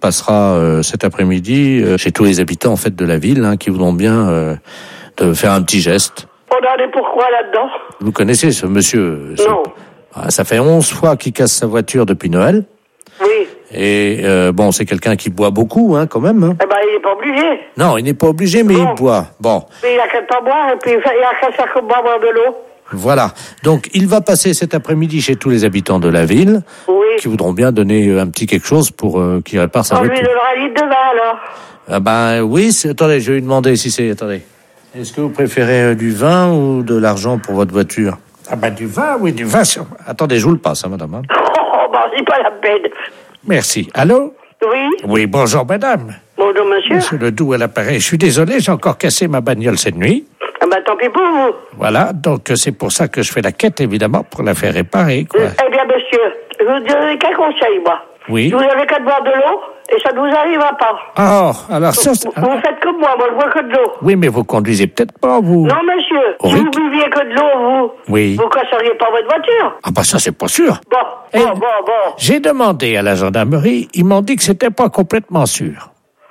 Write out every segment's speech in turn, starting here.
passera cet après-midi chez tous les habitants en fait de la ville qui voudront bien de faire un petit geste. On en est pourquoi là-dedans? Vous connaissez ce monsieur? Non. Ça fait 11 fois qu'il casse sa voiture depuis Noël. Oui. Et bon, c'est quelqu'un qui boit beaucoup, quand même. Eh ben, il n'est pas obligé. Non, il n'est pas obligé, mais il boit. Bon. Mais il a qu'à pas boire, et puis il a qu'à faire comme boire de l'eau. Voilà. Donc, il va passer cet après-midi chez tous les habitants de la ville, qui voudront bien donner un petit quelque chose pour qu'il répare sa voiture. On lui donnera un litre de vin, alors. Ah ben oui, attendez, je vais lui demander si c'est... Attendez. Est-ce que vous préférez du vin ou de l'argent pour votre voiture? Ah ben du vin, oui, du vin. Attendez, je vous le passe, madame. Oh, ben c'est pas la peine. Merci. Allô? Oui? Oui, bonjour, madame. Bonjour, monsieur. Monsieur Ledoux à l'appareil. Je suis désolé, j'ai encore cassé ma bagnole cette nuit. Ah ben tant pis pour vous. Voilà, donc c'est pour ça que je fais la quête, évidemment, pour la faire réparer, quoi. Eh bien, monsieur, je vous donne quel conseil, moi? Oui. Vous avez qu'à boire de l'eau, et ça ne vous arrivera pas. Oh, alors ça... Vous faites comme moi je bois que de l'eau. Oui, mais vous conduisez peut-être pas, vous. Non, monsieur, si vous buviez que de l'eau, Oui. vous casseriez pas votre voiture. Ah bah ça, c'est pas sûr. Bon. J'ai demandé à la gendarmerie, ils m'ont dit que c'était pas complètement sûr.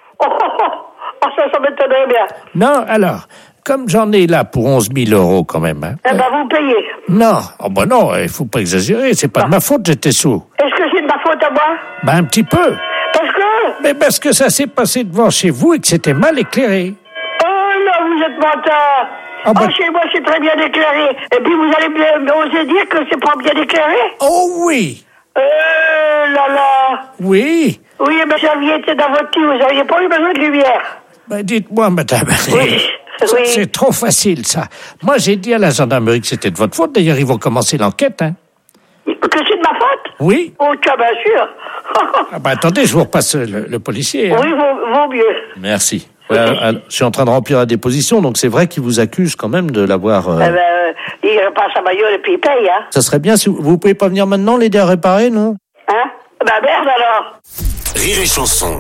Ça m'étonnerait bien. Non, alors, comme j'en ai là pour 11 000 € quand même. Eh ben, vous payez. Non, non, il faut pas exagérer, c'est pas de ma faute, j'étais sous. Est-ce que c'est de ma faute à moi? Ben, un petit peu. Parce que ça s'est passé devant chez vous et que c'était mal éclairé. Oh non, vous êtes menteur. Chez moi, c'est très bien éclairé. Et puis, vous allez oser dire que c'est pas bien éclairé? Oh oui. Là. Oui. Oui, mais si vous étiez dans votre cul, vous n'auriez pas eu besoin de lumière. Ben, dites-moi, madame. Oui. C'est trop facile, ça. Moi, j'ai dit à la gendarmerie que c'était de votre faute. D'ailleurs, ils vont commencer l'enquête, Que c'est de ma faute? Oui. Oh, tiens, bien sûr. Attendez, je vous repasse le policier. Oui, vaut mieux. Merci. Je suis en train de remplir la déposition, donc c'est vrai qu'il vous accuse quand même de l'avoir... il repasse sa bagnole et puis il paye, Ça serait bien si vous pouvez pas venir maintenant l'aider à réparer, non? Merde alors. Rire et chanson.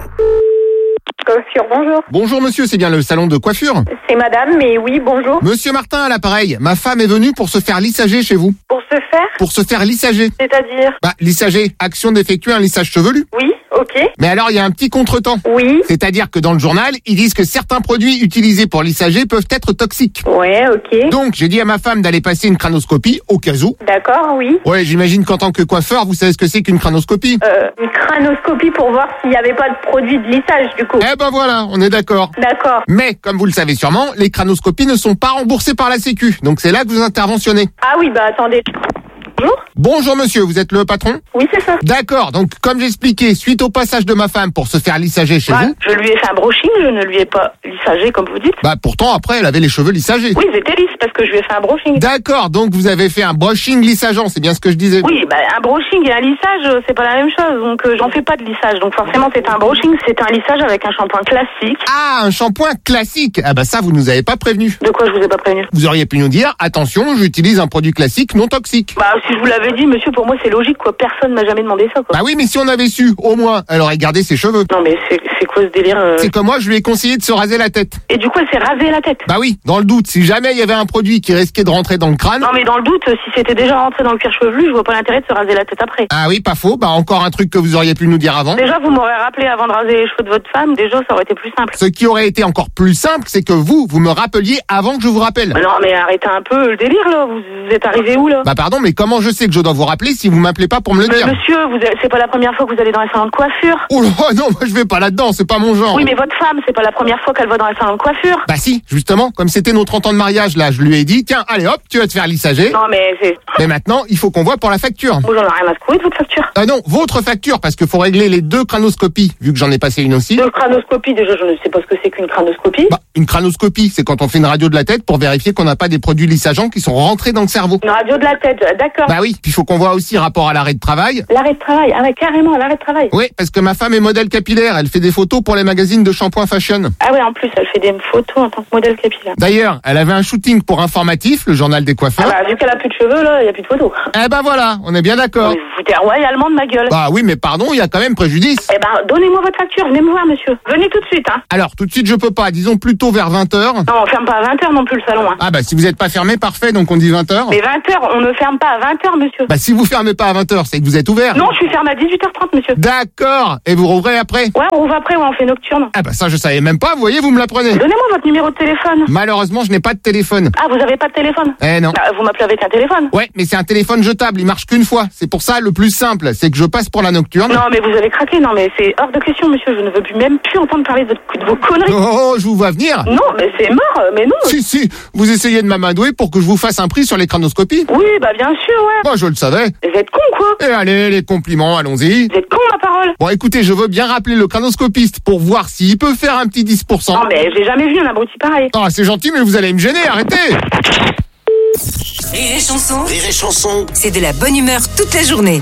Coiffure, bonjour. Bonjour monsieur, c'est bien le salon de coiffure? C'est madame, mais oui, bonjour. Monsieur Martin à l'appareil, ma femme est venue pour se faire lissager chez vous. Pour se faire? Pour se faire lissager. C'est-à-dire? Lissager, action d'effectuer un lissage chevelu. Oui, ok. Mais alors il y a un petit contretemps. Oui. C'est-à-dire que dans le journal, ils disent que certains produits utilisés pour lissager peuvent être toxiques. Ouais, ok. Donc j'ai dit à ma femme d'aller passer une crânoscopie, au cas où. D'accord, oui. Ouais, j'imagine qu'en tant que coiffeur, vous savez ce que c'est qu'une crânoscopie? Une crânoscopie pour voir s'il n'y avait pas de produit de lissage, du coup. Eh ben voilà, on est d'accord. D'accord. Mais, comme vous le savez sûrement, les crânoscopies ne sont pas remboursées par la Sécu. Donc c'est là que vous interventionnez. Ah oui, attendez. Bonjour. Bonjour monsieur, vous êtes le patron? Oui, c'est ça. D'accord, donc comme j'expliquais, suite au passage de ma femme pour se faire lissager chez vous... Je lui ai fait un brushing, je ne lui ai pas lissagé comme vous dites. Pourtant après elle avait les cheveux lissagés. Oui, ils étaient lisses parce que je lui ai fait un brushing. D'accord, donc vous avez fait un brushing lissageant, c'est bien ce que je disais. Oui, un brushing et un lissage, c'est pas la même chose, donc j'en fais pas de lissage. Donc forcément c'est un brushing, c'est un lissage avec un shampoing classique. Ah, un shampoing classique. Ça vous nous avez pas prévenu. De quoi je vous ai pas prévenu? Vous auriez pu nous dire, attention, j'utilise un produit classique non toxique. Si je vous l'avais dit, monsieur, pour moi c'est logique quoi, personne m'a jamais demandé ça quoi. Oui, mais si on avait su, au moins, elle aurait gardé ses cheveux. Non mais c'est quoi ce délire C'est comme moi, je lui ai conseillé de se raser la tête. Et du coup elle s'est rasée la tête? Oui, dans le doute, si jamais il y avait un produit qui risquait de rentrer dans le crâne... Non mais dans le doute, si c'était déjà rentré dans le cuir chevelu, je vois pas l'intérêt de se raser la tête après. Ah oui, pas faux, encore un truc que vous auriez pu nous dire avant. Déjà vous m'aurez rappelé avant de raser les cheveux de votre femme, déjà ça aurait été plus simple. Ce qui aurait été encore plus simple, c'est que vous me rappeliez avant que je vous rappelle. Non mais arrêtez un peu le délire là, vous êtes arrivé où là? Pardon, mais comment je sais que je dois vous rappeler si vous m'appelez pas pour me le dire? Monsieur, c'est pas la première fois que vous allez dans les salons de coiffure. Oh non, moi je vais pas là-dedans, c'est pas mon genre. Oui mais votre femme, c'est pas la première fois qu'elle va dans les salons de coiffure. Si, justement, comme c'était nos 30 ans de mariage là, je lui ai dit, tiens, allez hop, tu vas te faire lissager. Non mais c'est... Mais maintenant, il faut qu'on voit pour la facture. Moi j'en ai rien à secouer de votre facture. Non, votre facture, parce qu'il faut régler les 2 crânoscopies, vu que j'en ai passé une aussi. 2 crânoscopies, déjà je ne sais pas ce que c'est qu'une crânoscopie. Une crânoscopie, c'est quand on fait une radio de la tête pour vérifier qu'on n'a pas des produits lissageants qui sont rentrés dans le cerveau. Une radio de la tête, d'accord. Oui, puis il faut qu'on voit aussi rapport à l'arrêt de travail. L'arrêt de travail, carrément, l'arrêt de travail. Oui, parce que ma femme est modèle capillaire, elle fait des photos pour les magazines de shampoing fashion. Ah ouais, en plus, elle fait des photos en tant que modèle capillaire. D'ailleurs, elle avait un shooting pour Informatif, le journal des coiffeurs. Vu qu'elle a plus de cheveux, là, il y a plus de photos. Voilà, on est bien d'accord. Vous foutez royalement de ma gueule. Oui, mais pardon, il y a quand même préjudice. Donnez-moi votre facture, venez me voir, monsieur. Venez tout de suite, Alors, tout de suite, je peux pas, disons plutôt vers 20h. Non, on ferme pas à 20h non plus le salon, si vous êtes pas fermé, parfait, donc on dit 20h. Mais 20h, on ne ferme pas à 20h, monsieur. Bah, si vous fermez pas à 20h, c'est que vous êtes ouvert. Non, je suis fermée à 18h30, monsieur. D'accord. Et vous rouvrez après? Ouais, on va après, ouais, on fait nocturne. Ah bah ça, je savais même pas. Vous voyez, vous me l'apprenez. Donnez-moi votre numéro de téléphone. Malheureusement, je n'ai pas de téléphone. Ah, vous avez pas de téléphone? Eh non. Bah, vous m'appelez avec un téléphone. Ouais, mais c'est un téléphone jetable. Il marche qu'une fois. C'est pour ça, le plus simple, c'est que je passe pour la nocturne. Non, mais vous avez craqué. Non, mais c'est hors de question, monsieur. Je ne veux même plus entendre parler de vos conneries. Oh, je vous vois venir. Non, mais c'est mort, mais non. Si, vous essayez de m'amadouer pour que je vous fasse un prix sur les crânoscopies. Oui, bah bien sûr, ouais. Moi, je le savais. Vous êtes con, quoi. Et allez, les compliments, allons-y. Vous êtes con, ma parole. Bon, écoutez, je veux bien rappeler le crânoscopiste pour voir s'il peut faire un petit 10%. Non, mais j'ai jamais vu un abruti pareil. Ah, c'est gentil, mais vous allez me gêner, arrêtez. Rire et chanson, Rire et chanson. c'est de la bonne humeur toute la journée.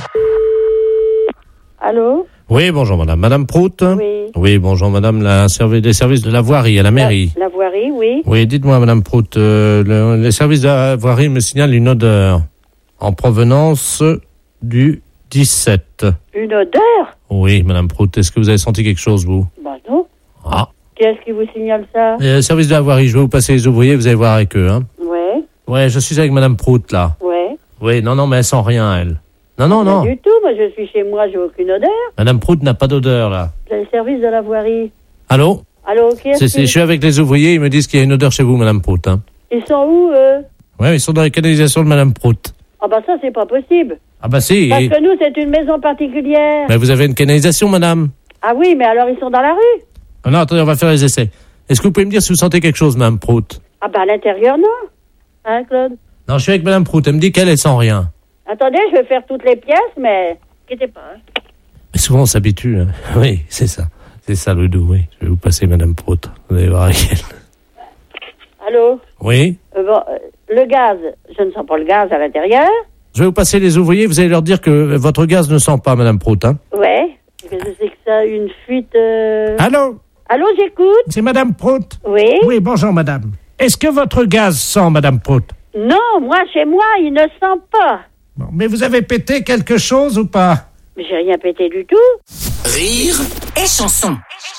Allô? Oui, bonjour madame. Madame Prout? Oui. Oui, bonjour madame, des services de la voirie à la mairie. La voirie, oui. Oui, dites-moi madame Prout, les services de la voirie me signalent une odeur en provenance du 17. Une odeur? Oui, madame Prout, est-ce que vous avez senti quelque chose, vous? Bah non. Ah. Qu'est-ce qui vous signale ça? Service de la voirie, je vais vous passer les ouvriers, vous allez voir avec eux, hein. Ouais. Ouais, je suis avec madame Prout, là. Ouais. Oui, non, mais elle sent rien, elle. Non. Pas du tout, moi je suis chez moi, j'ai aucune odeur. Madame Prout n'a pas d'odeur, là. C'est le service de la voirie. Allô? Allô, Je suis avec les ouvriers, ils me disent qu'il y a une odeur chez vous, madame Prout, hein. Ils sont où, eux? Ouais, ils sont dans les canalisations de madame Prout. Ah bah ça, c'est pas possible. Ah bah si. Parce que nous, c'est une maison particulière. Mais vous avez une canalisation, madame? Ah oui, mais alors ils sont dans la rue? Ah non, attendez, on va faire les essais. Est-ce que vous pouvez me dire si vous sentez quelque chose, madame Prout? Ah bah à l'intérieur, non. Hein, Claude? Non, je suis avec madame Prout, elle me dit qu'elle sent rien. Attendez, je vais faire toutes les pièces, mais... Inquiétez pas. Hein. Mais souvent, on s'habitue. Hein. Oui, c'est ça. C'est ça le doux, oui. Je vais vous passer madame Prout. Vous allez voir avec elle. Allô? Oui? Le gaz, je ne sens pas le gaz à l'intérieur. Je vais vous passer les ouvriers, vous allez leur dire que votre gaz ne sent pas, madame Prout, hein? Ouais. Qu'est-ce que c'est que ça? Une fuite... Allô? Allô, j'écoute? C'est madame Prout? Oui? Oui, bonjour madame. Est-ce que votre gaz sent, madame Prout? Non, moi, chez moi, il ne sent pas. Bon, mais vous avez pété quelque chose ou pas? Mais j'ai rien pété du tout. Rire Et chanson.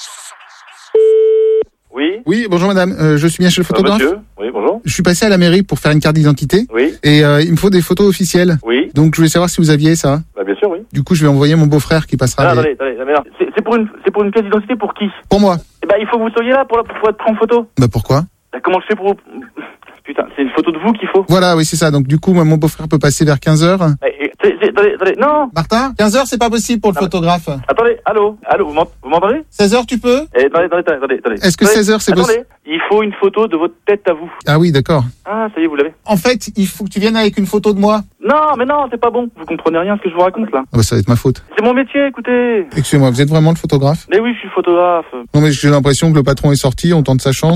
Oui. Oui, bonjour madame, je suis bien chez le photographe. Monsieur. Oui, bonjour. Je suis passé à la mairie pour faire une carte d'identité. Oui. Et il me faut des photos officielles. Oui. Donc je voulais savoir si vous aviez ça. Bah, bien sûr, oui. Du coup, je vais envoyer mon beau-frère qui passera. Ah, attendez. Mais non. C'est pour une pièce d'identité pour qui? Pour moi. Eh ben, il faut que vous soyez là pour être pris en photo. Bah pourquoi? Bah, comment je fais pour vous... Putain, c'est une photo de vous qu'il faut. Voilà, oui, c'est ça. Donc du coup, moi, mon beau-frère peut passer vers 15h. Attendez, non. Martin, 15h, c'est pas possible pour le photographe. Attendez, allô, vous m'entendez? 16h, tu peux? Attendez. Est-ce que 16h, c'est possible? Attendez, il faut une photo de votre tête à vous. Ah oui, d'accord. Ah, ça y est, vous l'avez. En fait, il faut que tu viennes avec une photo de moi. Non, mais non, c'est pas bon. Vous comprenez rien à ce que je vous raconte, là. Ah bah, ça va être ma faute. C'est mon métier, écoutez. Excusez-moi, vous êtes vraiment le photographe? Mais oui, je suis photographe. Non, mais j'ai l'impression que le patron est sorti, on tente sa chance.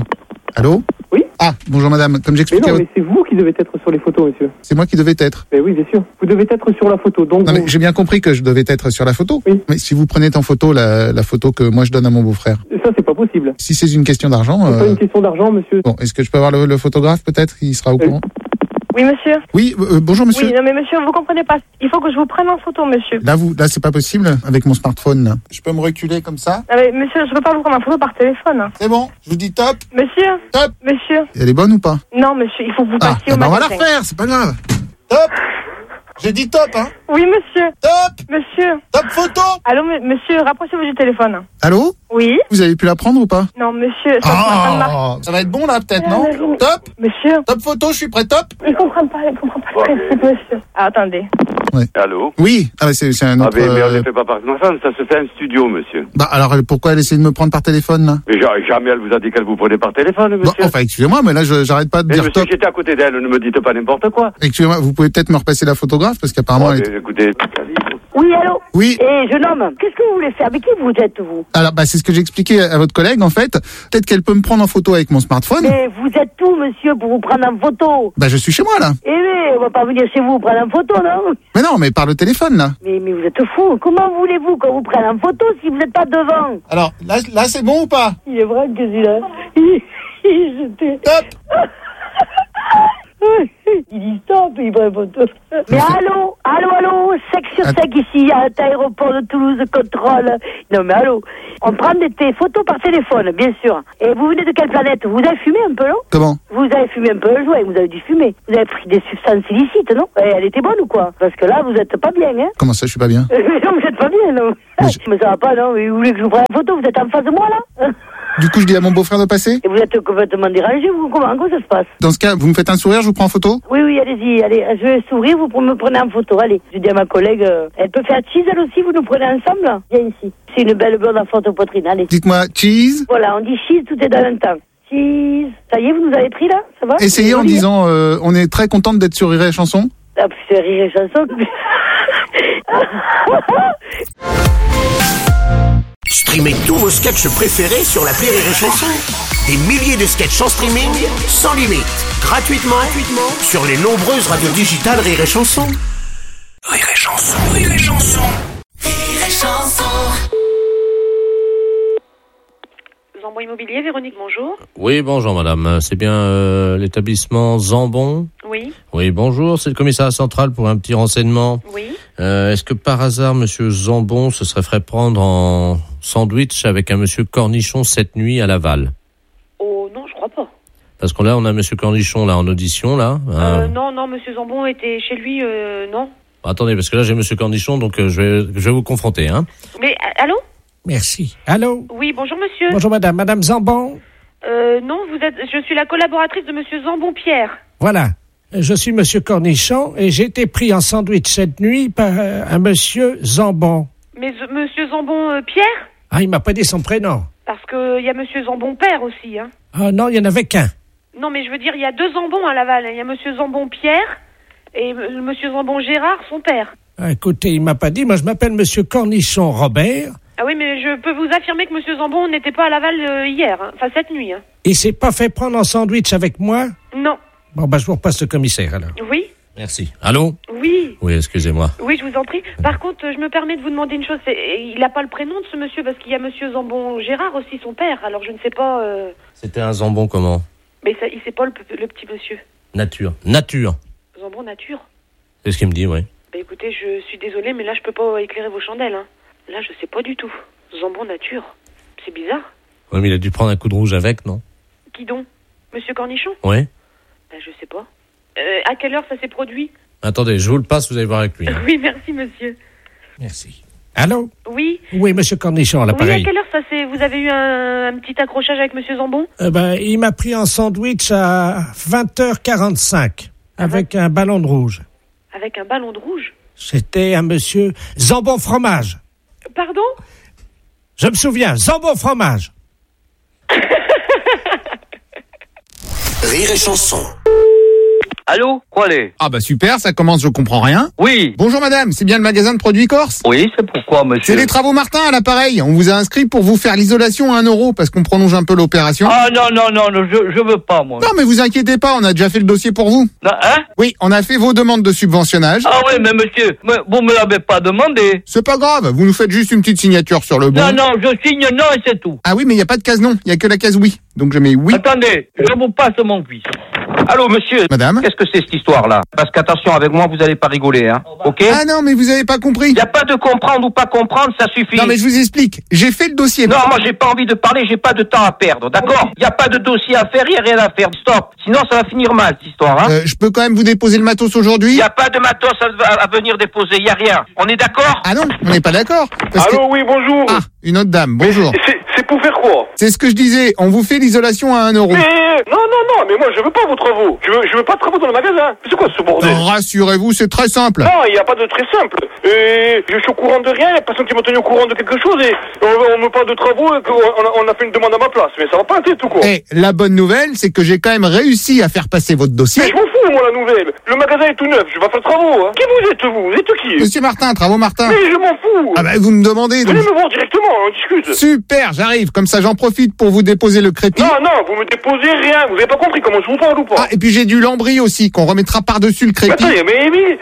Allô? Oui. Ah, bonjour madame. Comme Mais j'expliquais, non, mais c'est vous qui devez être sur les photos, monsieur. c'est moi qui devais être. Mais oui, bien sûr. Vous devez être sur la photo. Donc Non, mais j'ai bien compris que je devais être sur la photo. Oui. Mais si vous prenez en photo la photo que moi je donne à mon beau-frère. ça, c'est pas possible. Si c'est une question d'argent. C'est pas une question d'argent, monsieur. Bon, est-ce que je peux avoir le photographe peut-être? Il sera au courant. Oui, monsieur. Oui, bonjour monsieur. Oui, non, mais monsieur, vous comprenez pas. Il faut que je vous prenne en photo, monsieur. Là, c'est pas possible avec mon smartphone. Là. Je peux me reculer comme ça? Non, mais monsieur, je peux pas vous prendre en photo par téléphone. C'est bon, je vous dis top. Monsieur. Top. Monsieur. Elle est bonne ou pas? Non, monsieur, il faut que vous Ah, passiez au on va magasin. la refaire, c'est pas grave. Top. J'ai dit top, hein. Oui, monsieur. Top. Monsieur. Top photo. Allô, monsieur, rapprochez-vous du téléphone. Allô? Oui. Vous avez pu la prendre ou pas? Non, monsieur, ça en train de marcher. Oh, ça va être bon là peut-être, non? Top. Monsieur. Top photo, je suis prêt, top. Il comprend pas le principe, monsieur. Ah, attendez. Allô? Oui, ah bah c'est un autre... mais on ne fait pas par téléphone, ça se fait en studio, monsieur. Bah alors pourquoi elle essaie de me prendre par téléphone là? Mais jamais elle vous a dit qu'elle vous prenait par téléphone, monsieur. Bon, enfin excusez-moi, mais là j'arrête pas de mais dire monsieur, top. j'étais à côté d'elle, ne me dites pas n'importe quoi. Excusez-moi, vous pouvez peut-être me repasser la photographe parce qu'apparemment elle est... Écoutez, Oui, allô? Oui. Eh, jeune homme, qu'est-ce que vous voulez faire? Avec qui vous êtes, vous? Alors bah c'est ce que j'ai expliqué à votre collègue en fait. Peut-être qu'elle peut me prendre en photo avec mon smartphone. Mais vous êtes où, monsieur, pour vous prendre en photo? Bah je suis chez moi là. Eh mais, on va pas venir chez vous prendre en photo, non? Mais non, mais par le téléphone là. Mais vous êtes fou. Comment voulez-vous qu'on vous prenne en photo si vous n'êtes pas devant? Alors là c'est bon ou pas? Il est vrai que celui-là. J'étais... Top. Il dit stop, il prend photo. Mais allô, sec sur sec ici, à l'aéroport de Toulouse, contrôle. Non mais allô, on prend des photos par téléphone, bien sûr. Et vous venez de quelle planète? Vous avez fumé un peu, non? Comment? Vous avez fumé un peu le joint, vous avez dû fumer. Vous avez pris des substances illicites, non? Et elle était bonne ou quoi? Parce que là, vous êtes pas bien, hein? Comment ça, je suis pas bien? Non, vous êtes pas bien, non? Mais ça va pas, non? Mais vous voulez que je vous prenne une photo? Vous êtes en face de moi, là? Du coup, je dis à mon beau-frère de passer? Et vous êtes complètement dérangé, vous? Comment ça se passe? Dans ce cas, vous me faites un sourire, je vous prends en photo? Oui, allez-y, allez, je vais sourire, vous me prenez en photo, allez. Je dis à ma collègue, elle peut faire cheese, elle aussi, vous nous prenez ensemble? Viens ici. C'est une belle blonde en forte poitrine, allez. Dites-moi, cheese? Voilà, on dit cheese, tout est dans le temps. Cheese. Ça y est, vous nous avez pris, là? Ça va? Essayez en disant, on est très contente d'être sur Rire et Chanson. Ah, c'est Rire et Chanson. Streamez tous vos sketchs préférés sur l'appli Rire et Chanson. Des milliers de sketchs en streaming, sans limite, gratuitement sur les nombreuses radios digitales Rire et Chanson. Rire et Chanson, Rire et Chanson, Rire et Chanson. Zambon Immobilier, Véronique, bonjour. Oui, bonjour madame. C'est bien l'établissement Zambon? Oui. Oui, bonjour. C'est le commissariat central pour un petit renseignement. Oui. Est-ce que par hasard, monsieur Zambon se serait fait prendre en sandwich avec un monsieur Cornichon cette nuit à Laval? Oh non, je crois pas. Parce que là, on a monsieur Cornichon là en audition là. Non, monsieur Zambon était chez lui, non. Attendez, parce que là j'ai monsieur Cornichon, donc je vais vous confronter, hein. Mais allô? Merci. Allô? Oui, bonjour monsieur. Bonjour madame. Madame Zambon? Non, je suis la collaboratrice de monsieur Zambon Pierre. Voilà. Je suis monsieur Cornichon et j'ai été pris en sandwich cette nuit par un monsieur Zambon. Mais monsieur Zambon Pierre? Ah, il m'a pas dit son prénom. Parce que il y a monsieur Zambon Père aussi, hein. Ah non, il y en avait qu'un. Non, mais je veux dire, il y a deux Zambons à Laval. Il y a monsieur Zambon Pierre et monsieur Zambon Gérard, son père. Ah, écoutez, il m'a pas dit. Moi, je m'appelle monsieur Cornichon Robert. Ah oui, mais je peux vous affirmer que monsieur Zambon n'était pas à Laval hier, hein. Enfin cette nuit, hein. Il s'est pas fait prendre en sandwich avec moi? Non. Bon, je vous repasse le commissaire, alors. Oui. Merci. Allô? Oui. Oui, excusez-moi. Oui, je vous en prie. Par contre, je me permets de vous demander une chose. Il n'a pas le prénom de ce monsieur, parce qu'il y a monsieur Zambon Gérard aussi, son père. Alors je ne sais pas... C'était un Zambon comment? Mais ça, il sait pas le petit monsieur. Nature. Zambon Nature. C'est ce qu'il me dit, oui. Bah écoutez, je suis désolée, mais là, je peux pas éclairer vos chandelles, hein. Là, je sais pas du tout. Zambon Nature. C'est bizarre. Oui, mais il a dû prendre un coup de rouge avec, non? Qui donc? Monsieur Cornichon? Oui. Bah je sais pas. À quelle heure ça s'est produit? Attendez, je vous le passe, vous allez voir avec lui. Oui, merci monsieur. Merci. Allô? Oui. Oui, monsieur Cornichon, à l'appareil. Oui, à quelle heure ça s'est... Vous avez eu un petit accrochage avec monsieur Zambon? Il m'a pris en sandwich à 20h45 avec un ballon de rouge. Avec un ballon de rouge? C'était un monsieur Zambon Fromage. Pardon? Je me souviens, Zambon Fromage. Rire et Chanson. Allô? Quoi allez? Ah bah super, ça commence, je comprends rien. Oui. Bonjour madame, c'est bien le magasin de produits corse? Oui, c'est pourquoi, monsieur? C'est les travaux Martin à l'appareil. On vous a inscrit pour vous faire l'isolation à 1 euro parce qu'on prolonge un peu l'opération. Ah non, je veux pas, moi. Non mais vous inquiétez pas, on a déjà fait le dossier pour vous. Non, hein? Oui, on a fait vos demandes de subventionnage. Ah oui, mais monsieur, vous me l'avez pas demandé. C'est pas grave, vous nous faites juste une petite signature sur le bon. Non, je signe non et c'est tout. Ah oui, mais il n'y a pas de case non, il y a que la case oui. Donc je mets oui. Attendez, je vous passe mon fils. Allô, monsieur? Madame? Qu'est-ce que c'est cette histoire-là? Parce qu'attention, avec moi, vous allez pas rigoler, hein. Ok? Ah non, mais vous avez pas compris. Y a pas de comprendre ou pas comprendre, ça suffit. Non, mais je vous explique. J'ai fait le dossier. Non, moi, j'ai pas envie de parler, j'ai pas de temps à perdre, d'accord? Y a pas de dossier à faire, y a rien à faire. Stop. Sinon, ça va finir mal, cette histoire, hein. Je peux quand même vous déposer le matos aujourd'hui? Y a pas de matos à venir déposer, y a rien. On est d'accord? Ah non, on n'est pas d'accord. Allô, oui, bonjour. Ah, une autre dame, bonjour. C'est pour faire quoi? C'est ce que je disais, on vous fait l'isolation à 1 euro. Non, mais moi je veux pas vos travaux. Je veux pas de travaux dans le magasin. C'est quoi ce bordel? Rassurez-vous, c'est très simple. Non, il n'y a pas de très simple. Je suis au courant de rien, il n'y a personne qui m'a tenu au courant de quelque chose et on me parle de travaux et on a fait une demande à ma place. Mais ça va pas être tout quoi. Et la bonne nouvelle, c'est que j'ai quand même réussi à faire passer votre dossier. Mais je m'en fous, moi, la nouvelle. Le magasin est tout neuf, je vais faire travaux. Hein. Qui vous êtes, vous? Vous êtes qui? Monsieur Martin, travaux Martin. Mais je m'en fous. Ah bah vous me demandez. Venez me voir directement, on discute. Super, j'arrive. Comme ça, j'en profite pour vous déposer le crépi. Non, vous me déposez rien. Vous avez pas compris comment je vous parle ou pas? Ah, et puis j'ai du lambris aussi, qu'on remettra par-dessus le crépi. Attendez, mais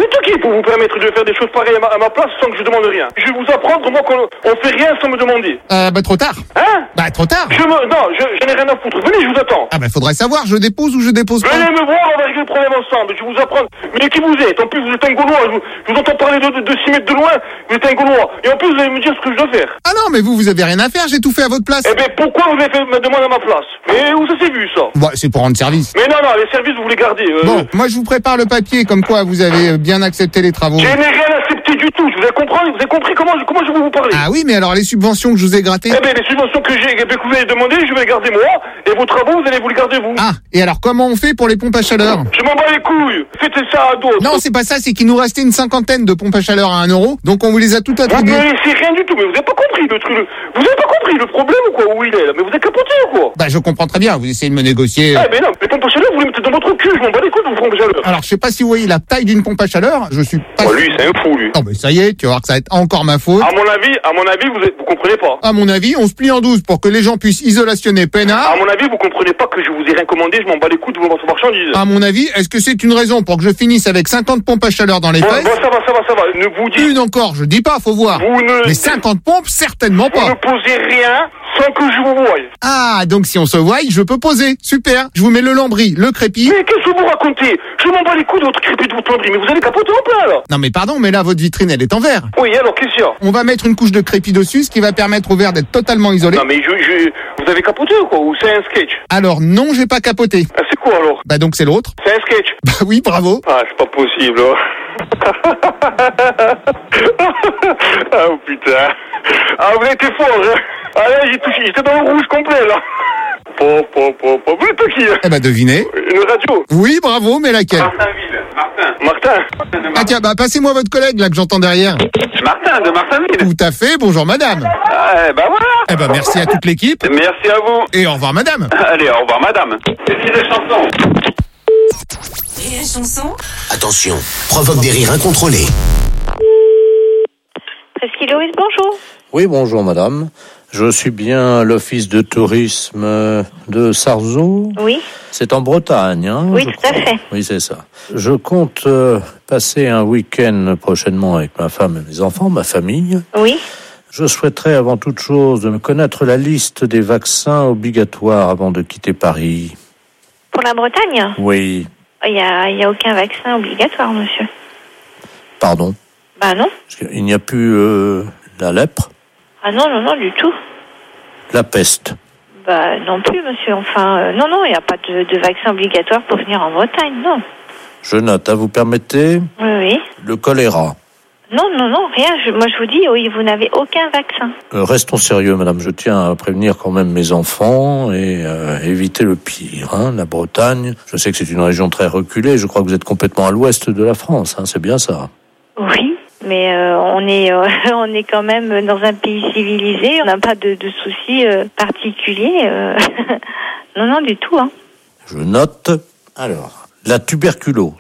êtes qui pour vous permettre de faire des choses pareilles à ma place sans que je demande rien? Je vais vous apprendre, moi, qu'on fait rien sans me demander. Trop tard. Hein? Trop tard. Non, je n'ai rien à foutre. Venez, je vous attends. Faudrait savoir, je dépose ou je dépose pas? Venez me voir, on va régler le problème ensemble. Je vais vous apprendre. Mais qui vous êtes? En plus, vous êtes un Gaulois. Je vous entends parler de 6 mètres de loin. Vous êtes un Gaulois. Et en plus, vous allez me dire ce que je dois faire. Ah non, mais vous avez rien à faire, j'ai tout fait à votre place. Eh ben, pourquoi vous avez fait ma demande à ma place? Mais où ça s'est vu, ça? C'est pour rendre service. Mais non, les services, vous les gardez. Bon, moi je vous prépare le papier, comme quoi vous avez bien accepté les travaux. Je n'ai rien accepté du tout. Vous avez compris comment je vais vous parler? Ah oui, mais alors les subventions que je vous ai grattées? Eh ben, les subventions que vous avez demandées, je vais les garder moi. Et vos travaux, vous allez vous les garder vous. Ah, et alors comment on fait pour les pompes à chaleur? Je m'en bats les couilles. Faites ça à d'autres. Non, c'est pas ça, c'est qu'il nous restait une cinquantaine de pompes à chaleur à 1 €, donc on vous les a toutes attribuées. Mais c'est rien du tout, mais vous avez pas compris le truc. Vous avez pas compris le problème ou quoi? Où il est là? Mais vous êtes capoté ou quoi? Je comprends très bien, vous essayez de me négocier. Mais non, les pompes à chaleur, vous les mettez dans votre cul, je m'en bats les couilles de vos pompes à chaleur. Alors, je sais pas si vous voyez la taille d'une pompe à chaleur, je suis pas... lui, c'est un fou, lui. Non, mais ça y est, tu vas voir que ça va être encore ma faute. À mon avis, vous comprenez pas. À mon avis, on se plie en 12 pour que les gens puissent isolationner peinard. À mon avis, vous comprenez pas que je vous ai rien commandé, je m'en bats les couilles de vos marchandises. À mon avis, est-ce que c'est une raison pour que je finisse avec 50 pompes à chaleur dans les fesses? Bon, ça va. Ne vous dites... Une encore, je dis pas, faut voir. Mais 50 pompes, certainement pas. Vous ne posez rien sans que je vous voie. Ah, donc si on se voit, je peux poser. Super. Je vous mets le lambris, le crépi. Mais qu'est-ce que vous racontez? Je m'en bats les couilles de votre crépi de votre lambris, mais vous allez capoter en plein, là. Non mais pardon, mais là, votre vitrine, elle est en verre. Oui, alors, qu'est-ce qu'il y a? On va mettre une couche de crépi dessus, ce qui va permettre au verre d'être totalement isolé. Non mais vous avez capoté ou quoi? Ou c'est un sketch? Alors non, j'ai pas capoté. Ah, c'est quoi alors? Donc c'est l'autre. C'est un sketch? Oui, bravo. Ah, c'est pas possible. Ah, oh putain. Ah, vous avez été fort, hein. Ah là, j'ai touché, j'étais dans le rouge complet, là. Vous êtes qui? Devinez. Une radio? Oui, bravo, mais laquelle? Martin. Ah tiens, passez-moi votre collègue, là, que j'entends derrière. Martin, de Martinville. Tout à fait, bonjour madame. Voilà. Merci à toute l'équipe. Merci à vous. Et au revoir madame. Allez, au revoir madame. C'est des chansons. Rire et chanson. Attention, provoque des rires incontrôlés. Presqu'île Loris, bonjour. Oui, bonjour madame. Je suis bien à l'office de tourisme de Sarzeau. Oui. C'est en Bretagne, hein? Oui, tout à fait. Oui, c'est ça. Je compte passer un week-end prochainement avec ma femme et mes enfants, ma famille. Oui. Je souhaiterais avant toute chose de me connaître la liste des vaccins obligatoires avant de quitter Paris. Pour la Bretagne? Oui. Il y a aucun vaccin obligatoire, monsieur. Pardon? Non. Il n'y a plus la lèpre? Ah non, du tout. La peste? Non plus, monsieur. Enfin, non, il n'y a pas de vaccin obligatoire pour venir en Bretagne, non. Je note, vous permettez? Oui. Le choléra? Non, rien. Moi, je vous dis, oui, vous n'avez aucun vaccin. Restons sérieux, madame. Je tiens à prévenir quand même mes enfants et éviter le pire. Hein. La Bretagne, je sais que c'est une région très reculée. Je crois que vous êtes complètement à l'ouest de la France. Hein. C'est bien ça? Oui, mais on est quand même dans un pays civilisé. On n'a pas de soucis particuliers. Non, du tout. Hein. Je note. Alors, la tuberculose.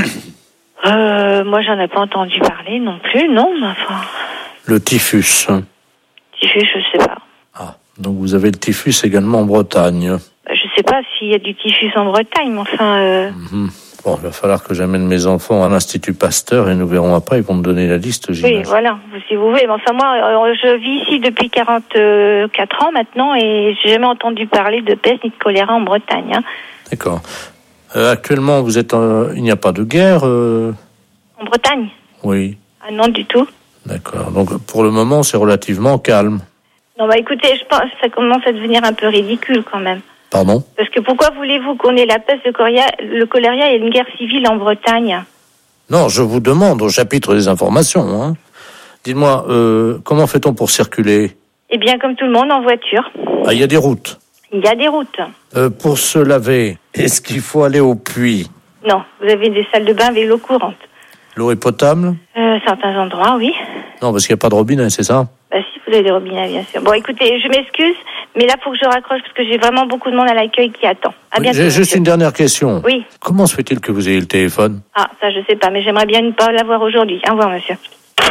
Moi, j'en ai pas entendu parler non plus, non, mais enfin... Le typhus. Typhus, je sais pas. Ah, donc vous avez le typhus également en Bretagne. Je sais pas s'il y a du typhus en Bretagne, mais enfin... Bon, il va falloir que j'amène mes enfants à l'Institut Pasteur et nous verrons après, ils vont me donner la liste, j'imagine. Oui, voilà, si vous voulez. Mais enfin, moi, je vis ici depuis 44 ans maintenant et j'ai jamais entendu parler de peste ni de choléra en Bretagne. Hein. D'accord. Actuellement, vous êtes il n'y a pas de guerre En Bretagne? Oui. Ah non, du tout. D'accord. Donc, pour le moment, c'est relativement calme. Non, écoutez, je pense que ça commence à devenir un peu ridicule quand même. Pardon? Parce que pourquoi voulez-vous qu'on ait la peste, le choléra et une guerre civile en Bretagne? Non, je vous demande au chapitre des informations. Hein. Dites-moi, comment fait-on pour circuler? Eh bien, comme tout le monde, en voiture. Ah, il y a des routes? Il y a des routes. Pour se laver, est-ce qu'il faut aller au puits? Non, vous avez des salles de bain avec l'eau courante. L'eau est potable? Certains endroits, oui. Non, parce qu'il n'y a pas de robinet, c'est ça? Si, vous avez des robinets, bien sûr. Bon, écoutez, je m'excuse, mais là, il faut que je raccroche parce que j'ai vraiment beaucoup de monde à l'accueil qui attend. À bientôt. J'ai juste une dernière question. Oui. Comment se fait-il que vous ayez le téléphone? Ah, ça, je sais pas, mais j'aimerais bien ne pas l'avoir aujourd'hui. Au revoir, monsieur.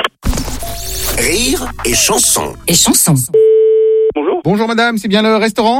Rire et chanson. Et chanson. Bonjour madame, c'est bien le restaurant? Oui.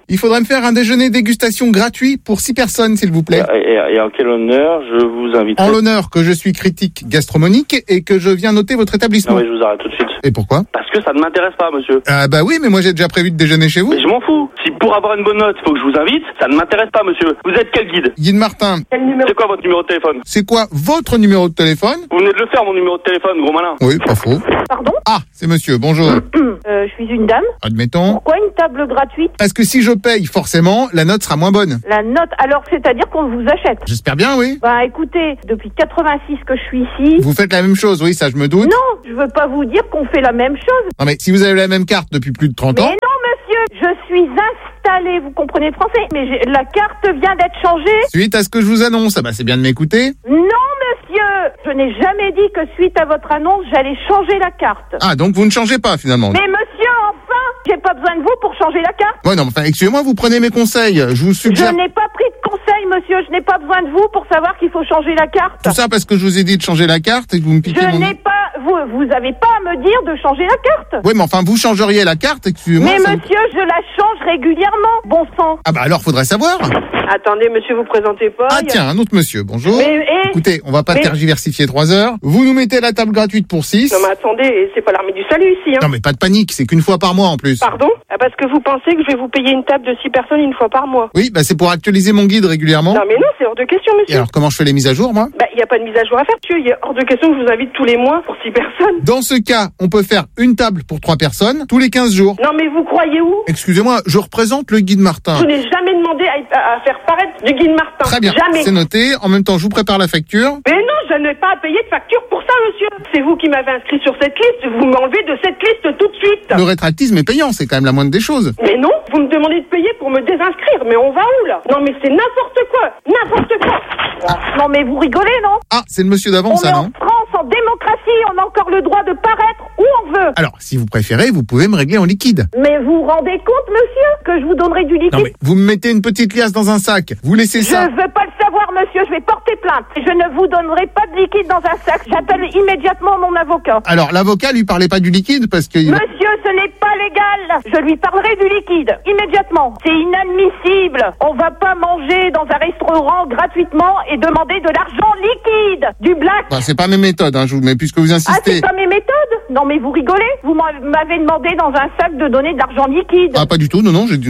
Il faudrait me faire un déjeuner dégustation gratuit pour 6 personnes, s'il vous plaît. Et en quel honneur je vous invite? En l'honneur que je suis critique gastronomique et que je viens noter votre établissement. Non mais je vous arrête tout de suite. Et pourquoi? Parce que ça ne m'intéresse pas, monsieur. Ah bah oui, mais moi j'ai déjà prévu de déjeuner chez vous. Mais je m'en fous. Si pour avoir une bonne note, il faut que je vous invite, ça ne m'intéresse pas, monsieur. Vous êtes quel guide? Guide Martin. C'est quoi votre numéro de téléphone? C'est quoi votre numéro de téléphone? Vous venez de le faire, mon numéro de téléphone, gros malin. Oui, pas faux. Pardon? Ah, c'est monsieur, bonjour. Je suis une dame. Admettons. Pourquoi une table gratuite? Parce que si je paye, forcément, la note sera moins bonne. La note, alors c'est-à-dire qu'on vous achète? J'espère bien, oui. Bah écoutez, depuis 86 que je suis ici... Vous faites la même chose, oui, ça je me doute. Non, je veux pas vous dire qu'on fait la même chose. Non mais si vous avez la même carte depuis plus de 30 ans... Mais non, monsieur, je suis installée, vous comprenez le français, mais la carte vient d'être changée. Suite à ce que je vous annonce, ah bah c'est bien de m'écouter. Non, monsieur, je n'ai jamais dit que suite à votre annonce, j'allais changer la carte. Ah, donc vous ne changez pas finalement. Mais monsieur, enfin, j'ai pas besoin de vous pour changer la carte. Ouais, non, enfin, excusez-moi, vous prenez mes conseils. Je vous suggère... Je n'ai pas pris de conseils, monsieur, je n'ai pas besoin de vous pour savoir qu'il faut changer la carte. Tout ça parce que je vous ai dit de changer la carte et que vous me piquez Je n'ai pas... Vous avez pas à me dire de changer la carte. Oui, mais enfin, vous changeriez la carte, excusez-moi. Mais monsieur, je la change régulièrement, bon sang. Ah bah alors, faudrait savoir. Attendez, monsieur, vous présentez pas. Ah tiens, un autre monsieur, bonjour. Mais, écoutez, on va pas tergiversifier 3 heures. Vous nous mettez la table gratuite pour 6. Non mais attendez, c'est pas l'armée du salut ici. Hein. Non mais pas de panique, c'est qu'une fois par mois en plus. Pardon? Parce que vous pensez que je vais vous payer une table de 6 personnes une fois par mois. Oui, bah c'est pour actualiser mon guide régulièrement. Non mais non, c'est hors de question, monsieur. Et alors comment je fais les mises à jour, moi? Bah il y a pas de mise à jour à faire, monsieur. Il est hors de question que je vous invite tous les mois pour 6 personnes. Dans ce cas, on peut faire une table pour 3 personnes tous les 15 jours. Non mais vous croyez où? Excusez-moi, je représente le guide Martin. Je n'ai jamais demandé à faire paraître du guide Martin. Très bien, jamais. c'est noté. En même temps, je vous prépare la facture. Mais non, je n'ai pas à payer de facture pour ça, monsieur. C'est vous qui m'avez inscrit sur cette liste. Vous m'enlevez de cette liste tout de suite. Le rétractisme est payant, c'est quand même la moindre des choses. Mais non, vous me demandez de payer pour me désinscrire. Mais on va où, là? Non mais c'est n'importe quoi. N'importe quoi. Non mais vous rigolez, non? Ah, c'est le monsieur d'avant, ça, non? En France, en démocratie, on a encore le droit de paraître où on veut. Alors, si vous préférez, vous pouvez me régler en liquide. Mais vous vous rendez compte, monsieur, que je vous donnerai du liquide? Non mais, vous me mettez une petite liasse dans un sac. Vous laissez ça. Je veux pas le savoir, monsieur, je vais porter plainte. Je ne vous donnerai pas de liquide dans un sac. J'appelle immédiatement mon avocat. Alors, l'avocat lui parlait pas du liquide parce que... Monsieur, ce n'est pas légal. Je lui parlerai du liquide, immédiatement. C'est inadmissible. On va pas manger dans un restaurant gratuitement et demander de l'argent liquide. Du black. Bah, c'est pas mes méthodes, hein, mais puisque vous insistez... Ah, c'est pas mes méthodes? Non, mais vous rigolez? Vous m'avez demandé dans un sac de donner de l'argent liquide. Ah, pas du tout, non, j'ai dit...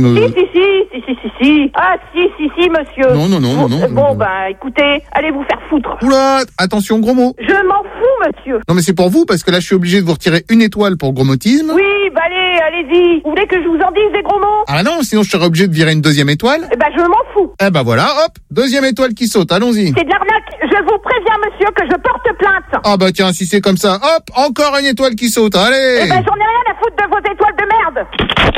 Si. Ah, si, monsieur. Non. Bon, bah, écoutez, allez vous faire foutre. Oula, attention, gros mot. Je m'en fous, monsieur. Non, mais c'est pour vous, parce que là, je suis obligé de vous retirer une étoile pour gros motisme. Oui, bah allez-y. Vous voulez que je vous en dise des gros mots? Ah non, sinon je serais obligé de virer une deuxième étoile. Eh ben, je m'en fous. Eh ben voilà, hop, deuxième étoile qui saute, allons-y. C'est de l'arnaque. Je vous préviens, monsieur, que je porte plainte. Ah bah tiens, si c'est comme ça, hop, encore une étoile qui saute, allez. Eh ben, j'en ai rien à foutre de vos étoiles de merde.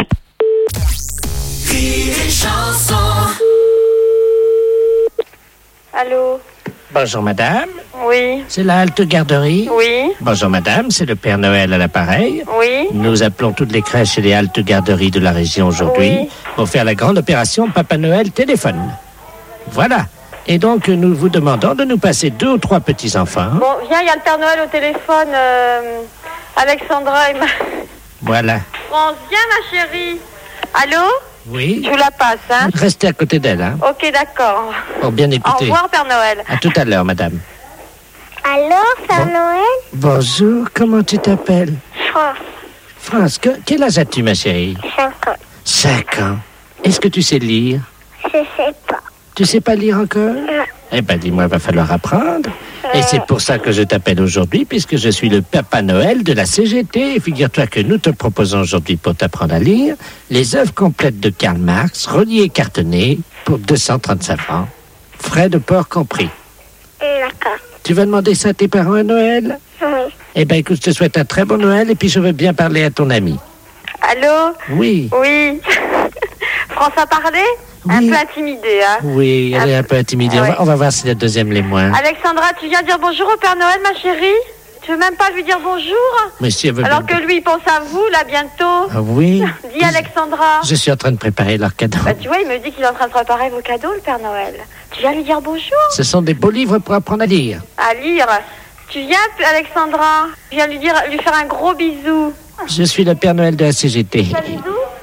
Allô? Bonjour madame, Oui. c'est la halte garderie. Oui. Bonjour madame, c'est le Père Noël à l'appareil. Oui. Nous appelons toutes les crèches et les haltes garderies de la région aujourd'hui Oui. pour faire la grande opération Papa Noël téléphone. Voilà. Et donc nous vous demandons de nous passer 2 ou 3 petits-enfants. Bon, viens, il y a le Père Noël au téléphone. Alexandra et Voilà. France, viens ma chérie. Allô? Oui. Je vous la passe, hein? Restez à côté d'elle, hein, Ok, d'accord. pour bien Au écouter. revoir, Père Noël. À tout à l'heure, madame. Allô, Père Noël? Bonjour, comment tu t'appelles? France, France, quel âge as-tu, ma chérie? 5 ans. 5 ans. Est-ce que tu sais lire? Je sais pas. Tu sais pas lire encore? Non. Eh ben, dis-moi, va falloir apprendre. Et c'est pour ça que je t'appelle aujourd'hui, puisque je suis le Papa Noël de la CGT. Et figure-toi que nous te proposons aujourd'hui, pour t'apprendre à lire, les œuvres complètes de Karl Marx, reliées et cartonnées, pour 235 francs. Frais de port compris. D'accord. Tu vas demander ça à tes parents à Noël? Oui. Eh ben, écoute, je te souhaite un très bon Noël, et puis je veux bien parler à ton ami. Allô? Oui. Oui. France a parlé? Un peu intimidée, hein? Oui, elle est un peu intimidée. Ouais. On va voir si la deuxième l'est moins. Alexandra, tu viens dire bonjour au Père Noël, ma chérie? Tu veux même pas lui dire bonjour? Mais si elle veut Alors bien- que lui, il pense à vous, là, bientôt. Ah oui? Dis, Alexandra. Je suis en train de préparer leur cadeau. Bah, tu vois, il me dit qu'il est en train de préparer vos cadeaux, le Père Noël. Tu viens lui dire bonjour? Ce sont des beaux livres pour apprendre à lire. À lire. Tu viens, Alexandra? Tu viens lui faire un gros bisou. Je suis le Père Noël de la CGT. Un bisou?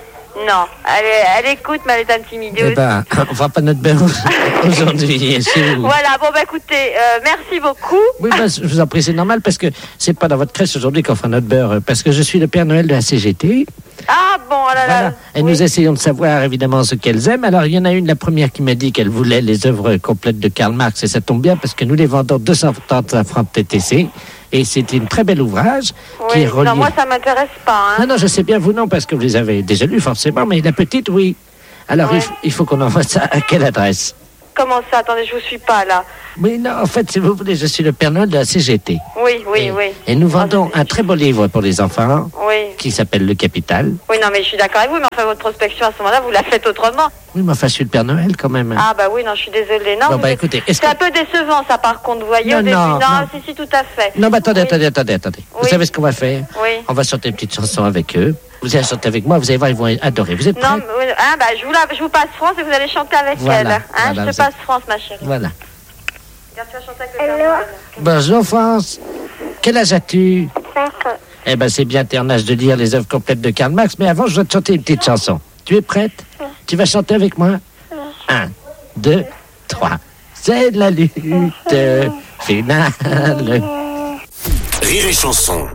Non, elle écoute, mais elle est intimidée aussi. On fera pas notre beurre aujourd'hui. Voilà, bon, écoutez, merci beaucoup. Oui, je vous en prie, c'est normal parce que c'est pas dans votre crèche aujourd'hui qu'on fera notre beurre, parce que je suis le Père Noël de la CGT. Ah bon, voilà. Et nous essayons de savoir évidemment ce qu'elles aiment. Alors il y en a une, la première qui m'a dit qu'elle voulait les œuvres complètes de Karl Marx, et ça tombe bien parce que nous les vendons 230 francs de TTC. Et c'est un très bel ouvrage qui est relié. Non, moi ça m'intéresse pas. Non, je sais bien, vous non, parce que vous les avez déjà lus forcément, mais la petite, oui. Alors il faut qu'on envoie ça à quelle adresse? Comment ça? Attendez, je vous suis pas là. Oui, non, en fait, si vous voulez, je suis le Père Noël de la CGT. Oui. Et nous vendons un très beau livre pour les enfants qui s'appelle Le Capital. Oui, non, mais je suis d'accord avec vous, mais enfin, votre prospection à ce moment-là, vous la faites autrement. Oui, mais enfin, je suis le Père Noël quand même. Ah, bah oui, non, je suis désolée. Non, bon, écoutez, c'est un peu décevant, ça, par contre, vous voyez, au début. Non, si, tout à fait. Non, mais attendez. Vous savez ce qu'on va faire? Oui. On va chanter une petite chanson avec eux. Vous allez chanter avec moi, vous allez voir, ils vont adorer. Vous êtes prêts? Non, je vous passe France et vous allez chanter avec elle. Je te passe France, ma chérie. Voilà. Regarde, tu vas chanter avec le Père Noël. Bonjour, France. Quel âge as-tu? 5 ans. Eh ben, c'est bien, t'es en âge de lire les œuvres complètes de Karl Marx, mais avant, je dois te chanter une petite chanson. Tu es prête? Tu vas chanter avec moi? 1, 2, 3. C'est la lutte finale. Rire et chanson.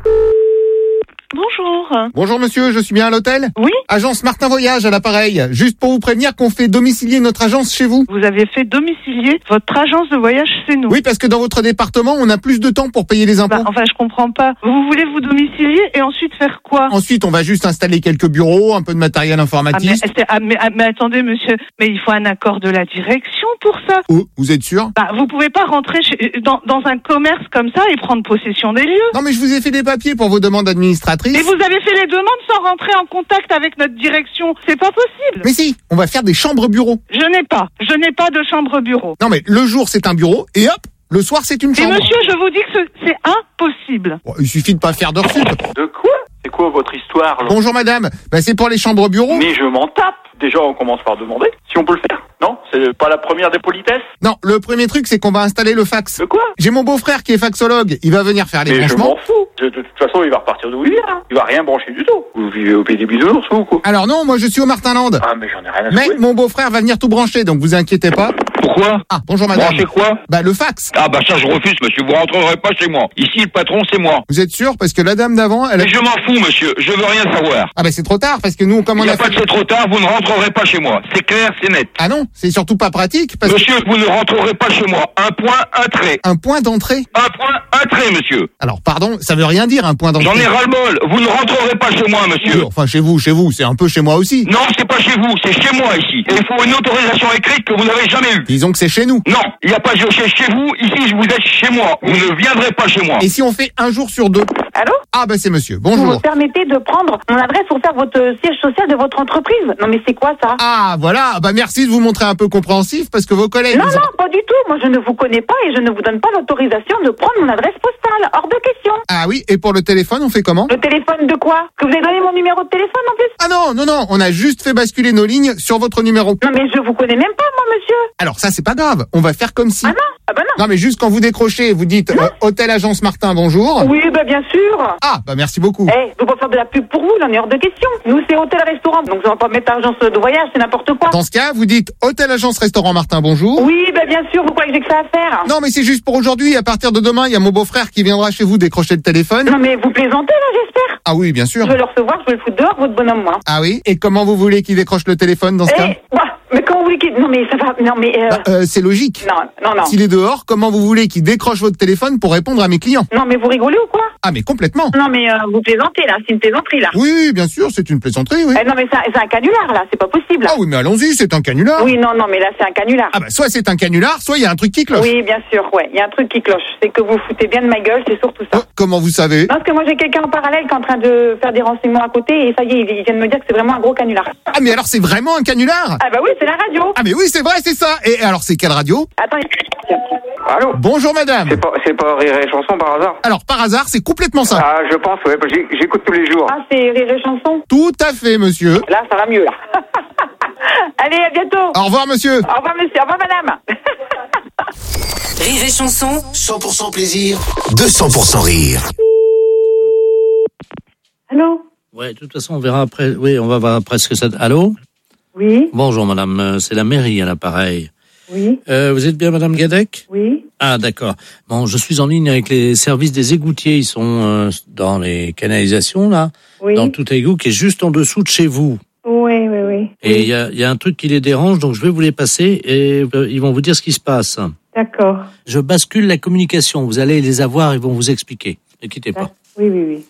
Bonjour. Bonjour monsieur, je suis bien à l'hôtel? Oui. Agence Martin Voyage à l'appareil. Juste pour vous prévenir qu'on fait domicilier notre agence chez vous. Vous avez fait domicilier votre agence de voyage chez nous? Oui, parce que dans votre département, on a plus de temps pour payer les impôts. Enfin, je comprends pas. Vous voulez vous domicilier et ensuite faire quoi? Ensuite, on va juste installer quelques bureaux, un peu de matériel informatique. Mais attendez monsieur, mais il faut un accord de la direction pour ça. Oh, vous êtes sûr? Vous pouvez pas rentrer dans un commerce comme ça et prendre possession des lieux. Non mais je vous ai fait des papiers pour vos demandes administratives. Mais vous avez fait les demandes sans rentrer en contact avec notre direction. C'est pas possible. Mais si, on va faire des chambres bureaux. Je n'ai pas de chambre bureau. Non mais le jour c'est un bureau et hop, le soir c'est une chambre. Et monsieur, je vous dis que c'est impossible. Bon, il suffit de pas faire d'heure sup. De quoi? C'est quoi votre histoire là? Bonjour madame, c'est pour les chambres bureaux. Mais je m'en tape. Déjà on commence par demander si on peut le faire. Non? C'est pas la première des politesses? Non, le premier truc c'est qu'on va installer le fax. De quoi? J'ai mon beau-frère qui est faxologue, il va venir faire les branchements. Mais je m'en fous. De toute façon il va repartir d'où il vient. Il va rien brancher du tout. Vous vivez au pays des bisounours ou quoi? Alors non, moi je suis au Martinland. Ah mais j'en ai rien à Mais mon beau-frère va venir tout brancher, donc vous inquiétez pas. Pourquoi? Ah, bonjour madame. Brancher quoi? Le fax. Ah ça je refuse monsieur, vous rentrerez pas chez moi. Ici le patron c'est moi. Vous êtes sûr? Parce que la dame d'avant, elle... Mais je m'en fous monsieur, je veux rien savoir. Ah c'est trop tard, parce que nous, comme on a pas de c'est trop tard, vous ne rentrerez pas chez moi. C'est clair, c'est net. Ah non, c'est surtout pas pratique, parce monsieur, vous ne rentrerez pas chez moi. Un point, un trait. Un point d'entrée? Un point, un trait monsieur. Alors pardon, ça veut rien dire un point d'entrée. J'en ai ras-le-bol, vous ne rentrerez pas chez moi monsieur. Oui, enfin chez vous, c'est un peu chez moi aussi. Non, c'est pas chez vous, c'est chez moi ici. Et il faut une autorisation écrite que vous n'avez jamais eue. Disons que c'est chez nous. Non, il n'y a pas de chez vous, ici vous êtes chez moi. Vous ne viendrez pas chez moi. Et si on fait un jour sur 2? Allô? Ah c'est monsieur, bonjour. Vous me permettez de prendre mon adresse pour faire votre siège social de votre entreprise? Non mais c'est quoi ça? Ah voilà, merci de vous montrer un peu compréhensif parce que vos collègues... Non, pas du tout, moi je ne vous connais pas et je ne vous donne pas l'autorisation de prendre mon adresse postale, hors de question. Ah oui, et pour le téléphone, on fait comment? Le téléphone de quoi? Que vous avez donné mon numéro de téléphone en plus? Ah non, on a juste fait basculer nos lignes sur votre numéro. Non mais je vous connais même pas moi monsieur. Alors ça c'est pas grave, on va faire comme si... Ah non? Non mais juste quand vous décrochez, vous dites Hôtel Agence Martin, bonjour. Oui, bien sûr. Ah, merci beaucoup. Je veux pas faire de la pub pour vous, là, mais hors de question. Nous, c'est hôtel-restaurant, donc on va pas mettre agence de voyage, c'est n'importe quoi. Dans ce cas, vous dites Hôtel Agence Restaurant Martin, bonjour. Oui, bien sûr, vous croyez que j'ai que ça à faire? Non, mais c'est juste pour aujourd'hui. À partir de demain, il y a mon beau-frère qui viendra chez vous décrocher le téléphone. Non, mais vous plaisantez, là, j'espère. Ah oui, bien sûr. Je vais le recevoir, je vais le foutre dehors, votre bonhomme, moi. Ah oui? Et comment vous voulez qu'il décroche le téléphone dans ce cas? Mais comment vous voulez qu'il... Non, mais ça va... Non, mais... c'est logique. Non. S'il est dehors, comment vous voulez qu'il décroche votre téléphone pour répondre à mes clients? Non, mais vous rigolez ou quoi? Ah, mais complètement. Non, mais vous plaisantez, là. C'est une plaisanterie, là. Oui, bien sûr, c'est une plaisanterie, oui. Non, mais c'est un canular, là. C'est pas possible. Ah oui, mais allons-y, c'est un canular. Oui, non, mais là, c'est un canular. Ah soit c'est un canular, soit il y a un truc qui cloche. Oui, bien sûr, ouais. Il y a un truc qui cloche. C'est que vous foutez bien de ma gueule, c'est surtout ça. Comment vous savez? Parce que moi, j'ai quelqu'un en parallèle qui est en train de faire des renseignements à côté et ça y est, il vient de me dire que c'est vraiment un gros canular. Ah, mais alors c'est vraiment un canular? Ah oui, c'est la radio. Ah mais oui, c'est vrai, c'est ça. Et alors, c'est quelle radio? Attends, Allô? Bonjour madame. C'est pas Rire et Chanson par hasard? Alors, par hasard, c'est complètement ça. Ah, je pense, ouais, j'écoute tous les jours. Ah, c'est Rire et Chanson? Tout à fait, monsieur. Là, ça va mieux, là. Allez, à bientôt. Au revoir, monsieur. Au revoir, monsieur. Au revoir, madame. Rire et Chanson. 100% plaisir, 200% rire. Allô? Ouais, de toute façon, on verra après. Oui, on va voir après ce que ça... Allô? Oui. Bonjour, madame. C'est la mairie à l'appareil. Oui. Vous êtes bien madame Gadec? Oui. Ah, d'accord. Bon, je suis en ligne avec les services des égoutiers. Ils sont dans les canalisations, là. Oui. Dans tout égout qui est juste en dessous de chez vous. Oui, oui, oui. Et il y a un truc qui les dérange, donc je vais vous les passer et ils vont vous dire ce qui se passe. D'accord. Je bascule la communication. Vous allez les avoir, ils vont vous expliquer. Ne quittez pas. Oui, oui, oui.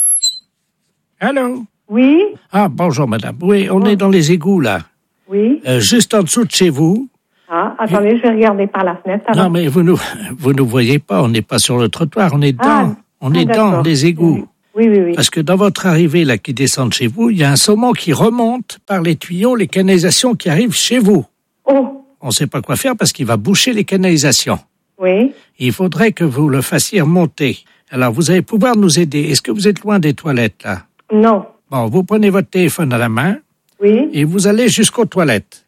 Allô? Oui. Ah, bonjour madame. Oui, on est dans les égouts, là. Oui. Juste en dessous de chez vous. Ah, attendez, je vais regarder par la fenêtre. Alors. Non, mais vous nous voyez pas, on n'est pas sur le trottoir, on est dans, dans les égouts. Oui, oui, oui. Parce que dans votre arrivée, là, qui descend de chez vous, il y a un saumon qui remonte par les tuyaux, les canalisations qui arrivent chez vous. Oh. On ne sait pas quoi faire parce qu'il va boucher les canalisations. Oui. Il faudrait que vous le fassiez remonter. Alors, vous allez pouvoir nous aider. Est-ce que vous êtes loin des toilettes, là? Non. Bon, vous prenez votre téléphone à la main. Oui. Et vous allez jusqu'aux toilettes.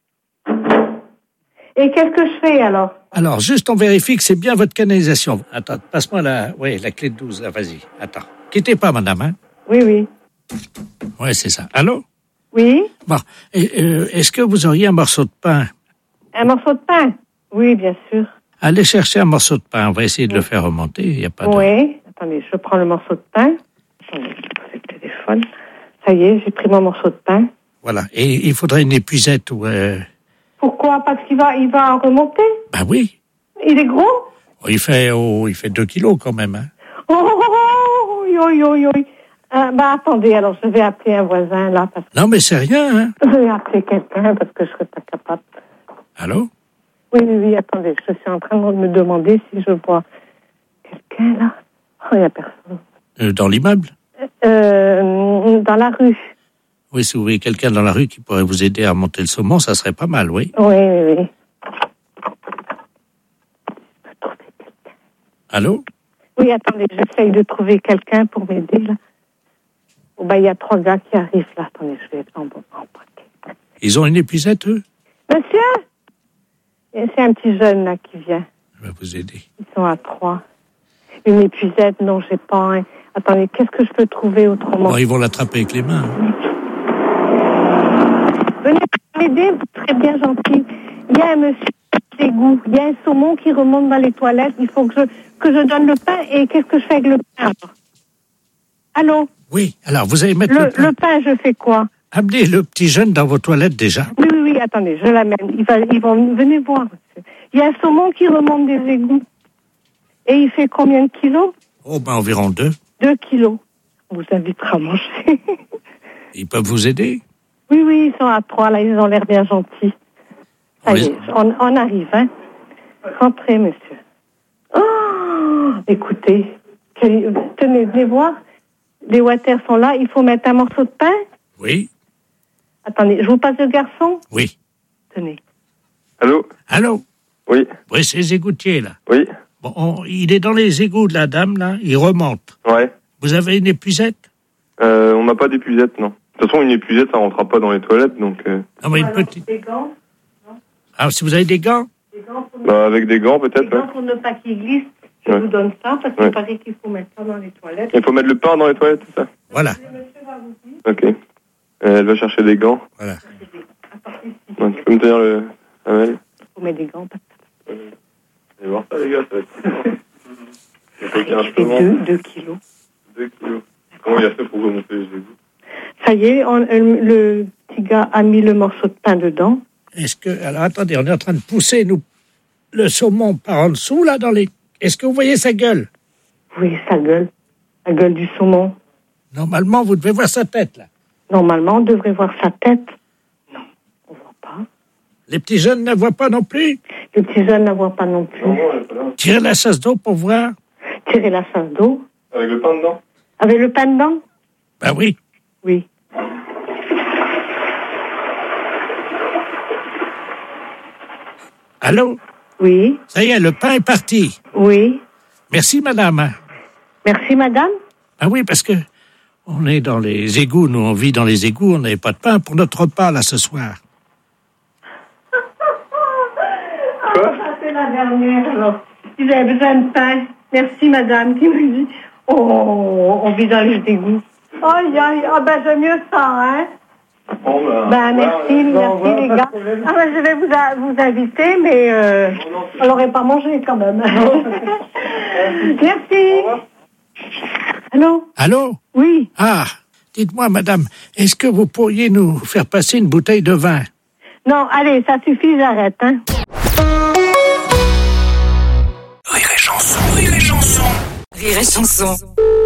Et qu'est-ce que je fais, alors? Alors, juste on vérifie que c'est bien votre canalisation. Attends, passe-moi la clé de 12, là, vas-y. Attends. Quittez pas, madame, hein? Oui, oui. Ouais, c'est ça. Allô? Oui. Bon. Est-ce que vous auriez un morceau de pain? Un morceau de pain? Oui, bien sûr. Allez chercher un morceau de pain. On va essayer de le faire remonter. Il n'y a pas de... Oui. Attendez, je prends le morceau de pain. Attendez, je pose le téléphone. Ça y est, j'ai pris mon morceau de pain. Voilà. Et il faudrait une épuisette ou... Pourquoi? Parce qu'il va remonter? Ben oui. Il est gros? Il fait 2 kilos quand même, hein. Attendez, alors je vais appeler un voisin, là. Parce que... Non, mais c'est rien, hein. Je vais appeler quelqu'un parce que je serais pas capable. Allô? Oui, attendez, je suis en train de me demander si je vois quelqu'un, là. Oh, il n'y a personne. Dans l'immeuble? Dans la rue. Oui, si vous voyez quelqu'un dans la rue qui pourrait vous aider à remonter le saumon, ça serait pas mal, oui. Oui. Allô? Oui, attendez, j'essaye de trouver quelqu'un pour m'aider, là. Oh, il y a 3 gars qui arrivent, là. Attendez, je vais être en paquet. Ils ont une épuisette, eux? Monsieur? C'est un petit jeune, là, qui vient. Je vais vous aider. Ils sont à 3. Une épuisette, non, j'ai pas un... Attendez, qu'est-ce que je peux trouver autrement? Bon, ils vont l'attraper avec les mains. Venez m'aider, vous serez très bien gentil. Il y a un monsieur d'égout. Il y a un saumon qui remonte dans les toilettes. Il faut que je donne le pain. Et qu'est-ce que je fais avec le pain? Allô? Oui, alors vous allez mettre le pain, je fais quoi? Amenez le petit jeune dans vos toilettes déjà. Oui, attendez, je l'amène. Ils vont venez voir, monsieur. Il y a un saumon qui remonte des égouts. Et il fait combien de kilos? Oh, environ 2. 2 kilos. On vous invitera à manger. Ils peuvent vous aider? Oui, ils sont à 3, là, ils ont l'air bien gentils. Ça y est, on arrive, hein. Rentrez, monsieur. Oh, écoutez, tenez, venez voir. Les water sont là, il faut mettre un morceau de pain? Oui. Attendez, je vous passe le garçon? Oui. Tenez. Allô? Oui. Oui, c'est les égoutiers, là. Oui. Bon, il est dans les égouts de la dame, là, il remonte. Ouais. Vous avez une épuisette? On n'a pas d'épuisette, non. De toute façon, une épuisette, ça rentrera pas dans les toilettes, donc... Ah, mais une petite... Des gants? Ah, si vous avez des gants? Avec des gants, peut-être, des gants pour ne pas qu'ils glissent. Je vous donne ça, parce qu'il paraît qu'il faut mettre ça dans les toilettes. Il faut mettre le pain dans les toilettes, c'est ça? Voilà. Ok. Elle va chercher des gants. Voilà. Donc, tu peux me tenir le... Il faut mettre des gants. Allez voir ça, les gars, ça va être... Il faut qu'il y ait un chemin. 2 kilos. 2 kilos. Comment il y a fait pour remonter les égouts? Ça y est, le petit gars a mis le morceau de pain dedans. Alors, attendez, on est en train de pousser, le saumon par en dessous, là, dans les... Est-ce que vous voyez sa gueule? Oui, sa gueule. La gueule du saumon. Normalement, vous devez voir sa tête, là. Normalement, on devrait voir sa tête. Non, on ne voit pas. Les petits jeunes ne voient pas non plus? Les petits jeunes ne voient pas non plus. Tirez la chasse d'eau pour voir. Tirez la chasse d'eau. Avec le pain dedans? Avec le pain dedans? Ben oui. Oui. Allô? Oui. Ça y est, le pain est parti. Oui. Merci, madame. Merci, madame. Ah oui, parce que on est dans les égouts, nous, on vit dans les égouts, on n'avait pas de pain pour notre repas, là, ce soir. Ça, c'est la dernière, alors. Si vous avez besoin de pain, merci, madame, qui me dit, on vit dans les égouts. Aïe, aïe, j'aime mieux ça, hein. Merci les gars. Je vais vous inviter, mais on n'aurait pas mangé quand même. Merci. Allô? Allô? Oui. Ah, dites-moi, madame, est-ce que vous pourriez nous faire passer une bouteille de vin? Non, allez, ça suffit, j'arrête, hein. Rire et chanson, rire et chanson. Rire et chanson.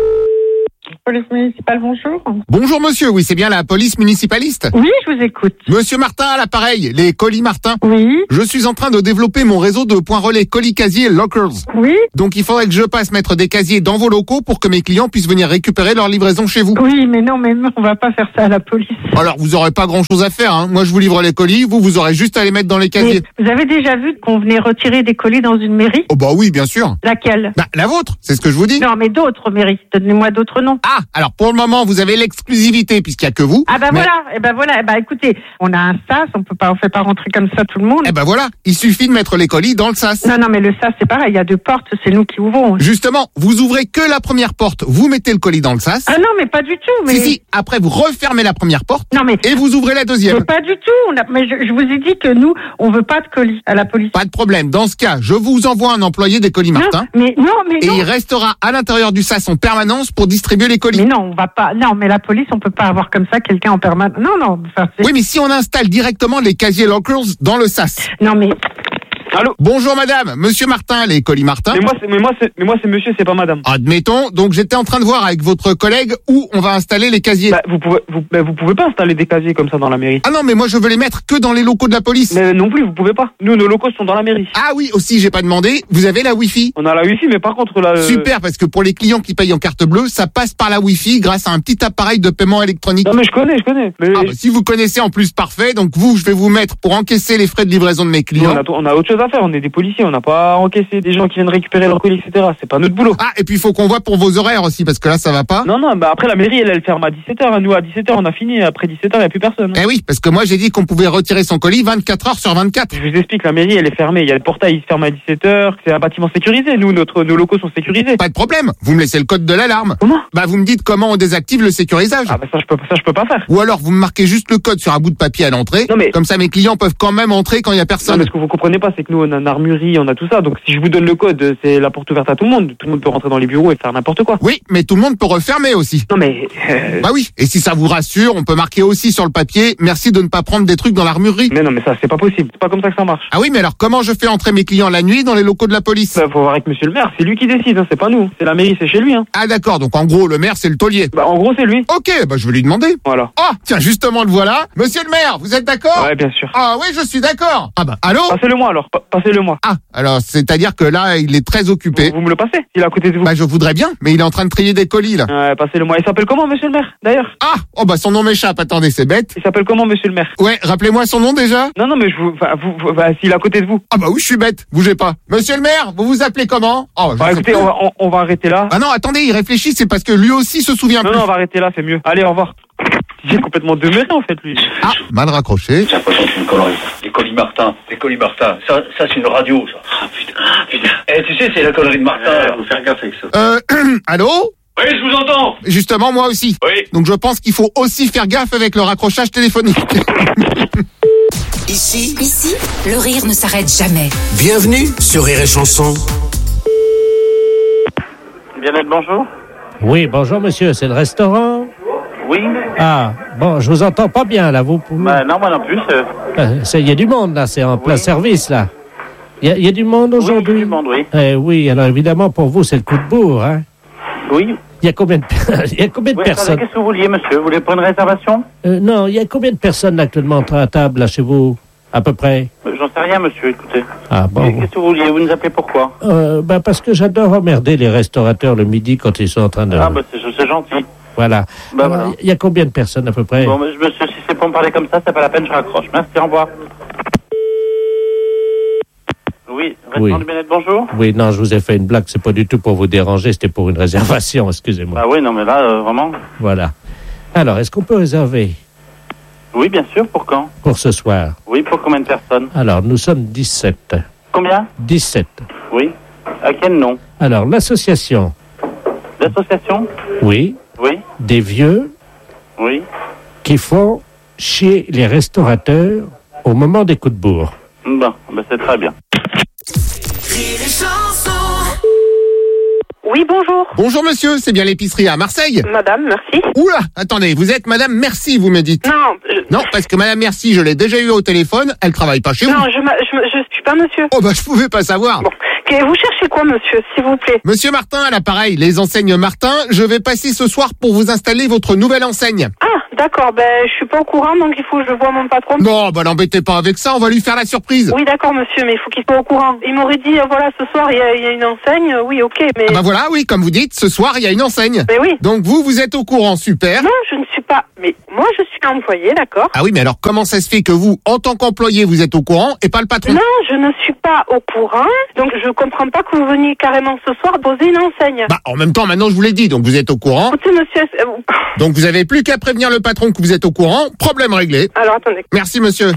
Police municipale, bonjour. Bonjour monsieur, oui c'est bien la police municipaliste. Oui, je vous écoute. Monsieur Martin à l'appareil, les colis Martin. Oui. Je suis en train de développer mon réseau de points relais colis casiers lockers. Oui. Donc il faudrait que je passe mettre des casiers dans vos locaux pour que mes clients puissent venir récupérer leur livraison chez vous. Oui, mais non, on va pas faire ça à la police. Alors vous aurez pas grand chose à faire, hein. Moi je vous livre les colis, vous aurez juste à les mettre dans les casiers. Mais vous avez déjà vu qu'on venait retirer des colis dans une mairie? Oh bah oui, bien sûr. Laquelle? La vôtre, c'est ce que je vous dis. Non, mais d'autres mairies. Donnez-moi d'autres noms. Ah, alors pour le moment vous avez l'exclusivité puisqu'il y a que vous. Ah bah voilà. Écoutez, on a un sas, on fait pas rentrer comme ça tout le monde. Voilà, il suffit de mettre les colis dans le sas. Non, mais le sas c'est pareil, il y a 2 portes, c'est nous qui ouvrons. Justement, vous ouvrez que la première porte, vous mettez le colis dans le sas. Ah non, mais pas du tout. Mais... Si, après vous refermez la première porte. Non, mais... et vous ouvrez la deuxième. Mais pas du tout. Mais je vous ai dit que nous, on veut pas de colis à la police. Pas de problème. Dans ce cas, je vous envoie un employé des colis Martin. Mais non. Et il restera à l'intérieur du sas en permanence pour distribuer les colis. Mais non, on va pas. Non, mais la police, on peut pas avoir comme ça quelqu'un en permanence. Non. Oui, mais si on installe directement les casiers lockers dans le sas. Non, mais... Allô? Bonjour madame, monsieur Martin, les colis Martin. Mais moi c'est monsieur, c'est pas madame. Admettons, donc j'étais en train de voir avec votre collègue où on va installer les casiers. Vous pouvez pas installer des casiers comme ça dans la mairie. Ah non, mais moi je veux les mettre que dans les locaux de la police. Mais non plus, vous pouvez pas. Nous, nos locaux sont dans la mairie. Ah oui, aussi, j'ai pas demandé. Vous avez la Wi-Fi? On a la Wi-Fi, mais par contre la... Super, parce que pour les clients qui payent en carte bleue, ça passe par la Wi-Fi grâce à un petit appareil de paiement électronique. Non mais je connais. Mais... Ah si vous connaissez en plus, parfait. Donc je vais vous mettre pour encaisser les frais de livraison de mes clients. On a autre chose à faire, on est des policiers. On n'a pas encaissé des gens qui viennent récupérer leurs colis, etc. C'est pas notre boulot. Ah, et puis il faut qu'on voit pour vos horaires aussi, parce que là, ça va pas. Non, après la mairie, elle ferme à 17h. Nous, à 17h, on a fini. Après 17h, il n'y a plus personne. Eh oui, parce que moi, j'ai dit qu'on pouvait retirer son colis 24 heures sur 24. Je vous explique, la mairie, elle est fermée. Il y a le portail, il se ferme à 17h. C'est un bâtiment sécurisé. Nous, nos locaux sont sécurisés. Pas de problème. Vous me laissez le code de l'alarme. Comment? Vous me dites comment on désactive le sécurisage. Ah, ça, je peux pas faire. Ou alors, vous me marquez juste le code sur un bout de papier à l'entrée. Non, mais... Comme ça, mes clients peuvent quand même entrer quand il y a personne. Non, mais ce que vous comprenez pas, c'est que nous, on a une armurerie, on a tout ça. Donc, si je vous donne le code, c'est la porte ouverte à tout le monde. Tout le monde peut rentrer dans les bureaux et faire n'importe quoi. Oui, mais tout le monde peut refermer aussi. Non, mais... Bah oui. Et si ça vous rassure, on peut marquer aussi sur le papier, merci de ne pas prendre des trucs dans l'armurerie. Mais non, mais ça, c'est pas possible. C'est pas comme ça que ça marche. Ah oui, mais alors comment je fais entrer mes clients la nuit dans les locaux de la police? Faut voir avec monsieur le maire. C'est lui qui décide, hein. C'est pas nous. C'est la mairie, c'est chez lui, hein. Ah d'accord. Donc en gros, le maire, c'est le taulier. En gros, c'est lui. Ok, je vais lui demander. Voilà. Oh, tiens, justement, le voilà. Monsieur le maire, vous êtes d'accord? Ouais, bien sûr. Ah oui, je suis d'accord. Allô? Passez-le-moi alors. Passez-le-moi. Ah, alors, c'est-à-dire que là, il est très occupé. Vous me le passez? Il est à côté de vous. Je voudrais bien, mais il est en train de trier des colis, là. Ouais, passez-le-moi. Il s'appelle comment, monsieur le maire, d'ailleurs? Ah! Son nom m'échappe. Attendez, c'est bête. Il s'appelle comment, monsieur le maire? Ouais, rappelez-moi son nom déjà. Non, mais s'il est à côté de vous. Ah oui, je suis bête. Bougez pas. Monsieur le maire, vous vous appelez comment? Écoutez, on va arrêter là. Ah non, attendez, il réfléchit, c'est parce que lui aussi se souvient plus. Non, on va arrêter là, c'est mieux. Allez, au revoir. J'ai complètement demeuré, en fait, lui. Ah, mal raccroché. J'ai l'impression que c'est une connerie. Les colis Martin. Ça, c'est une radio, ça. Ah, putain. Tu sais, c'est la connerie de Martin. Faut faire gaffe avec ça. Allô? Oui, je vous entends. Justement, moi aussi. Oui. Donc je pense qu'il faut aussi faire gaffe avec le raccrochage téléphonique. Ici, le rire ne s'arrête jamais. Bienvenue sur Rire et Chanson. Bien-être, bonjour. Oui, bonjour monsieur, c'est le restaurant? Oui. Ah, bon, je vous entends pas bien là, vous pouvez... non, moi non plus. Il y a du monde là, c'est en plein service là. Il y a du monde aujourd'hui? Oui, du monde, oui. Oui, alors évidemment pour vous c'est le coup de bourre, hein? Oui. Il y a combien de personnes? Qu'est-ce que vous vouliez, monsieur? Vous voulez prendre une réservation? Non, il y a combien de personnes actuellement à table là chez vous? À peu près? J'en sais rien, monsieur, écoutez. Ah bon? Qu'est-ce que vous vouliez? Vous nous appelez pourquoi? Parce que j'adore emmerder les restaurateurs le midi quand ils sont en train de... Ah, c'est gentil. Voilà. Voilà. Il y a combien de personnes à peu près? Bon, monsieur, si c'est pour me parler comme ça, c'est pas la peine, je raccroche. Merci, au revoir. Oui, restaurant du Bien-être, bonjour. Oui, non, je vous ai fait une blague, c'est pas du tout pour vous déranger, c'était pour une réservation, excusez-moi. Ah oui, non, mais là, vraiment... Voilà. Alors, est-ce qu'on peut réserver? Oui, bien sûr, pour quand? Pour ce soir. Oui, pour combien de personnes? Alors, nous sommes 17. Combien? 17. Oui. À quel nom? Alors, l'association. L'association? Oui. Oui. des vieux Oui. qui font chier les restaurateurs au moment des coups de bourre. Bon, c'est très bien. Oui, bonjour. Bonjour monsieur, c'est bien l'épicerie à Marseille? Madame, merci. Oula, attendez, vous êtes madame Merci, vous me dites? Non. Non, parce que madame Merci, je l'ai déjà eu au téléphone, elle travaille pas chez vous. Non, je suis pas monsieur. Oh bah je pouvais pas savoir. Bon. Vous cherchez quoi, monsieur, s'il vous plaît? Monsieur Martin, à l'appareil, les enseignes Martin, je vais passer ce soir pour vous installer votre nouvelle enseigne. Ah, d'accord, je suis pas au courant, donc il faut que je voie mon patron. Non, l'embêtez pas avec ça, on va lui faire la surprise. Oui, d'accord, monsieur, mais il faut qu'il soit au courant. Il m'aurait dit, voilà, ce soir, il y a une enseigne, oui, ok, mais... Ah bah voilà, oui, comme vous dites, ce soir, il y a une enseigne. Mais oui. Donc vous êtes au courant, super. Non, je ne suis pas... Mais moi, je suis employé, d'accord? Ah oui, mais alors comment ça se fait que vous, en tant qu'employé, vous êtes au courant et pas le patron? Non, je ne suis pas au courant, donc je comprends pas que vous veniez carrément ce soir poser une enseigne. Bah, en même temps, maintenant, je vous l'ai dit, donc vous êtes au courant. Écoutez, monsieur... Donc vous avez plus qu'à prévenir le patron que vous êtes au courant, problème réglé. Alors, attendez. Merci, monsieur.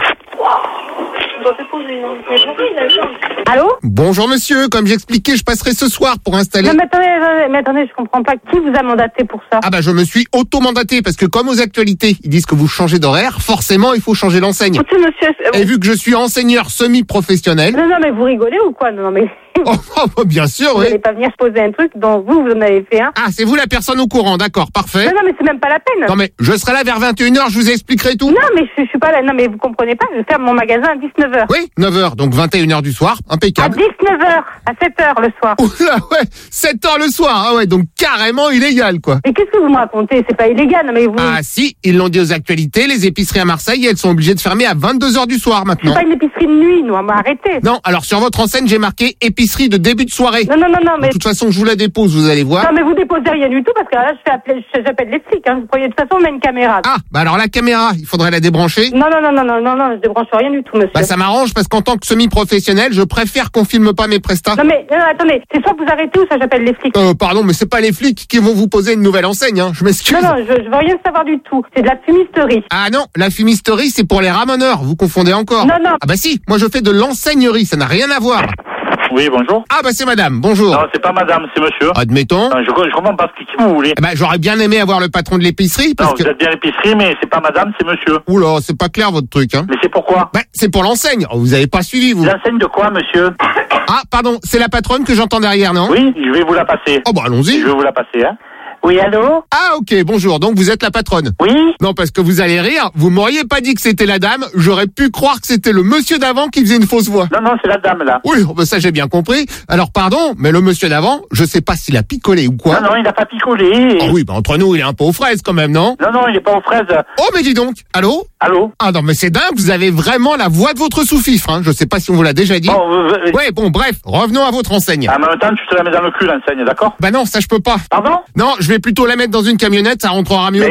Je dois déposer une enseigne. Allô? Bonjour, monsieur. Comme j'expliquais, je passerai ce soir pour installer... Non, mais attendez, je comprends pas. Qui vous a mandaté pour ça? Ah bah, je me suis auto-mandaté, parce que comme aux actualités, ils disent que vous changez d'horaire, forcément, il faut changer l'enseigne. Écoutez, monsieur... Et vu que je suis enseigneur semi-professionnel... Non, mais vous rigolez ou quoi? Non, mais... Oh, bien sûr, oui. Vous n'allez pas venir poser un truc dont vous en avez fait un. Ah, c'est vous la personne au courant, d'accord, parfait. Non, mais c'est même pas la peine. Non, mais je serai là vers 21h, je vous expliquerai tout. Non, mais je suis pas là. Non, mais vous comprenez pas, je ferme mon magasin à 19h. Oui, 9h, donc 21h du soir, impeccable. À 19h, à 7h le soir. Oula, ouais, 7h le soir, ah ouais, donc carrément illégal, quoi. Mais qu'est-ce que vous me racontez? C'est pas illégal, non, mais vous... Ah si, ils l'ont dit aux actualités, les épiceries à Marseille, elles sont obligées de fermer à 22h du soir maintenant. C'est pas une épicerie de nuit, nous, on va arrêter. Non, alors sur votre enseigne, j'ai marqué épicerie de début de soirée. Non, mais... De toute façon, je vous la dépose, vous allez voir. Non, mais vous déposez rien du tout, parce que là, j'appelle les flics, hein. Vous croyez, de toute façon, on a une caméra. Ah, bah alors la caméra, il faudrait la débrancher. Non, je débranche rien du tout, monsieur. Bah ça m'arrange, parce qu'en tant que semi-professionnel, je préfère qu'on filme pas mes prestats. Non, mais, attendez, c'est soit vous arrêtez ou ça j'appelle les flics. Pardon, mais c'est pas les flics qui vont vous poser une nouvelle enseigne, hein. Je m'excuse. Non, je veux rien savoir du tout. C'est de la fumisterie. Ah non, la fumisterie, c'est pour les ramoneurs, vous confondez encore. Non. Ah bah si, moi je fais de l'enseignerie, ça n'a rien à voir. Oui, bonjour. Ah bah c'est madame, bonjour. Non, c'est pas madame, c'est monsieur. Admettons. Non, je comprends pas ce que vous voulez. Eh ben, j'aurais bien aimé avoir le patron de l'épicerie parce que... vous êtes bien l'épicerie, mais c'est pas madame, c'est monsieur. Oula, c'est pas clair votre truc, hein. Mais c'est pourquoi? Bah, c'est pour l'enseigne. Oh, vous avez pas suivi, vous. L'enseigne de quoi, monsieur? Ah, pardon, c'est la patronne que j'entends derrière, non? Oui, je vais vous la passer. Oh bah allons-y. Je vais vous la passer, hein. Oui, allô? Ah, ok, bonjour. Donc, vous êtes la patronne? Oui. Non, parce que vous allez rire. Vous m'auriez pas dit que c'était la dame. J'aurais pu croire que c'était le monsieur d'avant qui faisait une fausse voix. Non, c'est la dame, là. Oui, bah, ça, j'ai bien compris. Alors, pardon, mais le monsieur d'avant, je sais pas s'il a picolé ou quoi. Non, il a pas picolé. Oh oui, bah, entre nous, il est un peu aux fraises quand même, non? Non, il est pas aux fraises. Oh, mais dis donc. Allô? Allô? Ah non, mais c'est dingue. Vous avez vraiment la voix de votre sous-fifre, hein. Je sais pas si on vous l'a déjà dit. Ouais, bon, bref. Revenons à votre enseigne. En même temps, tu te la mets dans le cul, l'enseigne, d'accord? Bah non, ça, je peux pas. Pardon? Non, je vais plutôt la mettre dans une camionnette, ça rentrera mieux.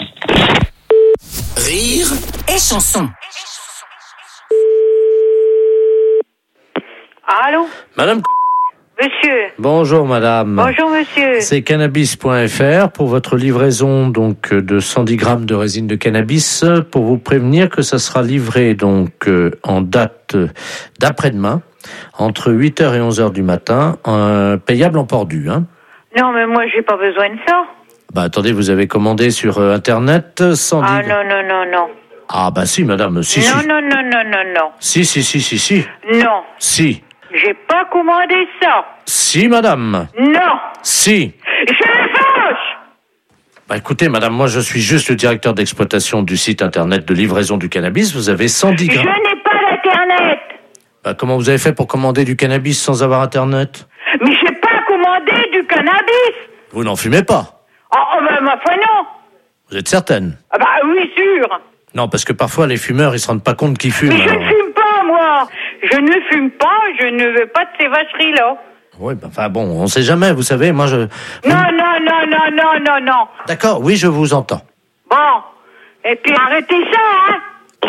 Rire et chanson. Allô? Madame... Monsieur. Bonjour madame. Bonjour monsieur. C'est cannabis.fr pour votre livraison donc de 110 grammes de résine de cannabis pour vous prévenir que ça sera livré donc en date d'après-demain entre 8h et 11h du matin, payable en port dû, hein. Non mais moi j'ai pas besoin de ça. Bah attendez, vous avez commandé sur internet 110. Ah non. Ah bah si madame, si. Non. Si. Non. Si. J'ai pas commandé ça. Si, madame. Non. Si. Je me fâche. Bah écoutez, madame, moi je suis juste le directeur d'exploitation du site internet de livraison du cannabis. Vous avez 110 grammes. Je n'ai pas d'internet. Bah comment vous avez fait pour commander du cannabis sans avoir internet? Mais j'ai pas commandé du cannabis. Vous n'en fumez pas? Oh, ma foi non. Vous êtes certaine? Ah bah oui, sûr. Non, parce que parfois les fumeurs, ils se rendent pas compte qu'ils fument. Mais je ne fume pas, moi. Je ne fume pas, je ne veux pas de ces vacheries-là. Oui, bah, enfin bon, on sait jamais, vous savez, moi je... Non. D'accord, oui, je vous entends. Bon, et puis arrêtez ça, hein.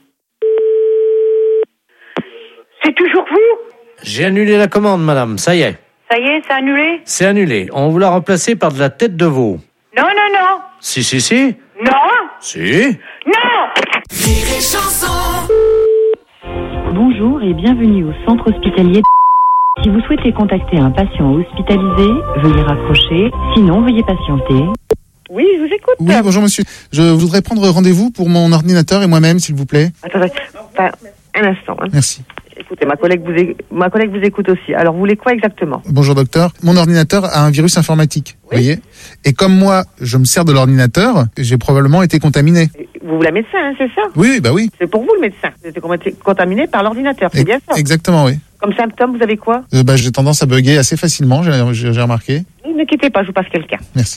C'est toujours vous? J'ai annulé la commande, madame, ça y est. Ça y est, c'est annulé? C'est annulé. On vous l'a remplacé par de la tête de veau. Non. Si. Non. Si. Non. Rire et chanson. Bonjour et bienvenue au centre hospitalier. Si vous souhaitez contacter un patient hospitalisé, veuillez raccrocher. Sinon, veuillez patienter. Oui, je vous écoute. Oui, bonjour monsieur. Je voudrais prendre rendez-vous pour mon ordinateur et moi-même, s'il vous plaît. Attendez, un instant. Hein. Merci. Écoutez, ma collègue vous écoute aussi. Alors, vous voulez quoi exactement? Bonjour docteur. Mon ordinateur a un virus informatique, vous voyez. Et comme moi, je me sers de l'ordinateur, j'ai probablement été contaminé. Vous la médecin, hein, c'est ça? Oui, bah oui. C'est pour vous le médecin. Vous êtes contaminé par l'ordinateur, c'est bien ça? Exactement, oui. Comme symptôme, vous avez quoi? J'ai tendance à bugger assez facilement, j'ai remarqué. Ne quittez pas, je vous passe quelqu'un. Merci.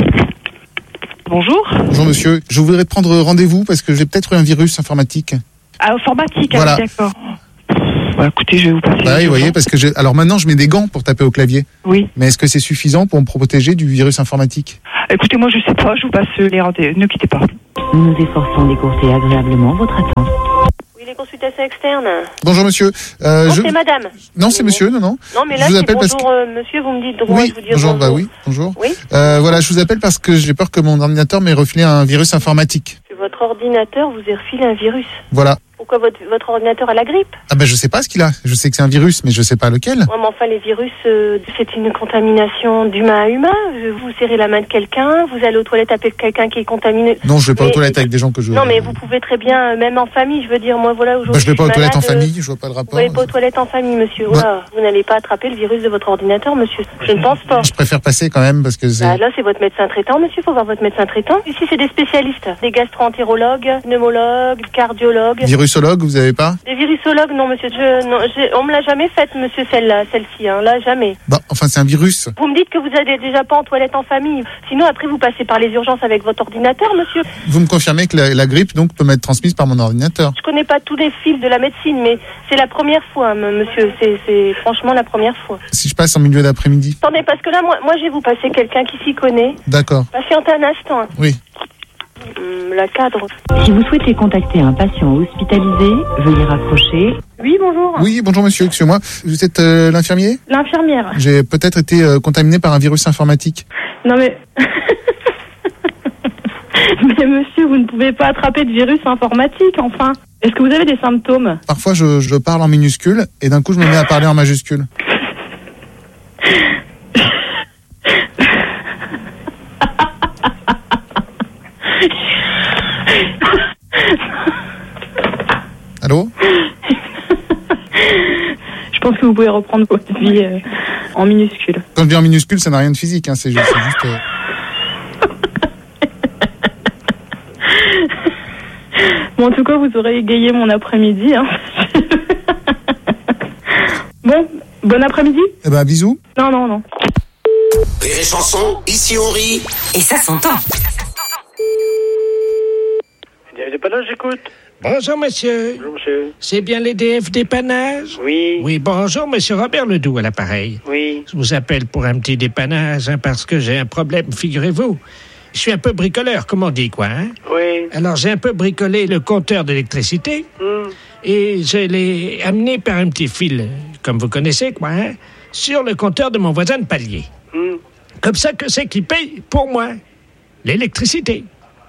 Bonjour. Bonjour monsieur. Je voudrais prendre rendez-vous parce que j'ai peut-être eu un virus informatique. Ah, informatique, voilà. D'accord. Bah, écoutez, je vais vous passer. Bah oui, vous voyez, parce que alors maintenant je mets des gants pour taper au clavier. Oui. Mais est-ce que c'est suffisant pour me protéger du virus informatique? Écoutez, moi je sais pas, je vous passe les rendez-vous. Ne quittez pas. Nous nous efforçons d'écourter agréablement votre attente. Oui, les consultations externes. Bonjour monsieur. Non, c'est madame. Non, c'est monsieur, non. Non, mais là, je vous c'est appelle bonjour, monsieur, vous me dites droit, oui, je vous dis bonjour. bonjour. Bah oui, bonjour. Oui. Voilà, je vous appelle parce que j'ai peur que mon ordinateur m'ait refilé un virus informatique. Votre ordinateur vous a refilé un virus. Voilà. Pourquoi votre ordinateur a la grippe? Ah ben je sais pas ce qu'il a. Je sais que c'est un virus, mais je sais pas lequel. Ouais, mais enfin les virus, c'est une contamination d'humain à humain. Vous serrez la main de quelqu'un, vous allez aux toilettes avec quelqu'un qui est contaminé. Non, je vais pas aux toilettes avec des gens que je. Non, mais vous pouvez très bien, même en famille. Je veux dire, moi voilà aujourd'hui. Je vais pas aux toilettes en famille. Je vois pas le rapport. Vous n'allez pas aux toilettes en famille, monsieur. Voilà. Vous n'allez pas attraper le virus de votre ordinateur, monsieur. Je ne pense pas. Je préfère passer quand même parce que c'est. Là, c'est votre médecin traitant, monsieur. Faut voir votre médecin traitant. Ici, c'est des spécialistes, des gastro-entérologues, pneumologues, cardiologues. Virusologue, vous avez pas? Des virusologues, non, monsieur. On me l'a jamais faite, monsieur, celle-ci. Hein, là, jamais. Bah, enfin, c'est un virus. Vous me dites que vous n'allez déjà pas en toilette en famille. Sinon, après, vous passez par les urgences avec votre ordinateur, monsieur. Vous me confirmez que la grippe, donc, peut m'être transmise par mon ordinateur? Je connais pas tous les fils de la médecine, mais c'est la première fois, monsieur. C'est franchement la première fois. Si je passe en milieu d'après-midi? Attendez, parce que là, moi, je vais vous passer quelqu'un qui s'y connaît. D'accord. Patientez un instant. Oui. La cadre. Si vous souhaitez contacter un patient hospitalisé, veuillez raccrocher. Oui, bonjour. Oui, bonjour monsieur, excusez-moi. Vous êtes l'infirmier? L'infirmière. J'ai peut-être été contaminé par un virus informatique. Non mais... mais monsieur, vous ne pouvez pas attraper de virus informatique, enfin. Est-ce que vous avez des symptômes? Parfois, je parle en minuscule et d'un coup, je me mets à parler en majuscule. Allô? Je pense que vous pouvez reprendre votre vie en minuscule. Quand je dis en minuscule, ça n'a rien de physique, hein, c'est juste... Bon, en tout cas, vous aurez égayé mon après-midi. Hein. Bon après-midi. Eh ben, bisous. Non. Rire et chanson, ici on rit. Et ça s'entend. Dépannage, j'écoute. Bonjour, monsieur. Bonjour, monsieur. C'est bien l'EDF dépannage? Oui. Oui, bonjour, monsieur Robert Ledoux à l'appareil. Oui. Je vous appelle pour un petit dépannage, parce que j'ai un problème, figurez-vous. Je suis un peu bricoleur, comme on dit, quoi, hein? Oui. Alors, j'ai un peu bricolé le compteur d'électricité, et je l'ai amené par un petit fil, comme vous connaissez, quoi, hein, sur le compteur de mon voisin de palier. Comme ça, que c'est qui paye pour moi l'électricité.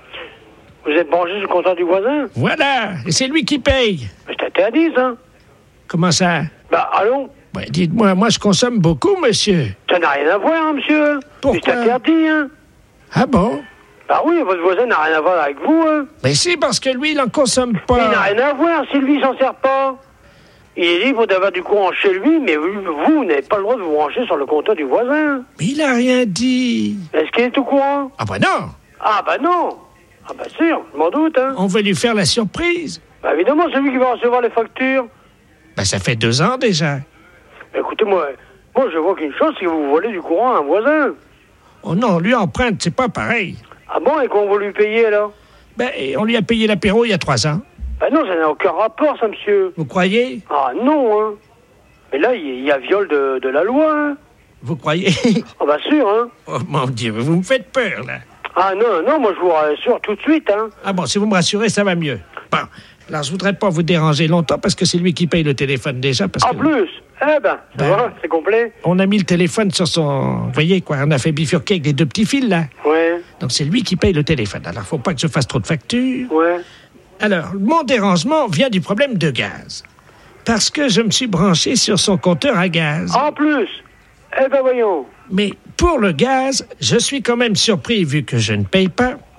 Vous êtes branché sur le compteur du voisin? Voilà, et c'est lui qui paye. Mais c'est interdit, ça. Comment ça? Bah, allons. Bah, dites-moi, moi, je consomme beaucoup, monsieur. Ça n'a rien à voir, hein, monsieur. Pourquoi? C'est interdit, hein. Ah bon? Bah oui, votre voisin n'a rien à voir avec vous, hein. Mais si, parce que lui, il en consomme pas. Il n'a rien à voir si lui, il s'en sert pas. Il est libre d'avoir du courant chez lui, mais vous n'avez pas le droit de vous brancher sur le compteur du voisin. Mais il a rien dit. Est-ce qu'il est au courant? Ah bah non. Ah bah non. Ah bah sûr, je m'en doute, hein. On veut lui faire la surprise. Bah évidemment, c'est lui qui va recevoir les factures. Bah ça fait 2 ans déjà. Écoutez, moi je vois qu'une chose, c'est que vous volez du courant à un voisin. Oh non, lui emprunte, c'est pas pareil. Ah bon, et qu'on va lui payer alors? Ben, on lui a payé l'apéro il y a 3 ans. Bah non, ça n'a aucun rapport, ça, monsieur. Vous croyez? Ah non, hein. Mais là, il y a viol de la loi, hein. Vous croyez? Ah bah sûr, hein. Oh mon Dieu, vous me faites peur, là. Ah non, moi je vous rassure tout de suite, hein. Ah bon, si vous me rassurez, ça va mieux. Bon, alors je voudrais pas vous déranger longtemps parce que c'est lui qui paye le téléphone déjà. Parce en que... plus? Eh ben, ça va, c'est complet. On a mis le téléphone sur son... Vous voyez, quoi, on a fait bifurquer avec les 2 petits fils, là. Ouais. Donc c'est lui qui paye le téléphone. Alors, faut pas que je fasse trop de factures. Ouais. Alors, mon dérangement vient du problème de gaz. Parce que je me suis branché sur son compteur à gaz. En plus? Eh ben voyons. Mais pour le gaz, je suis quand même surpris, vu que je ne paye pas,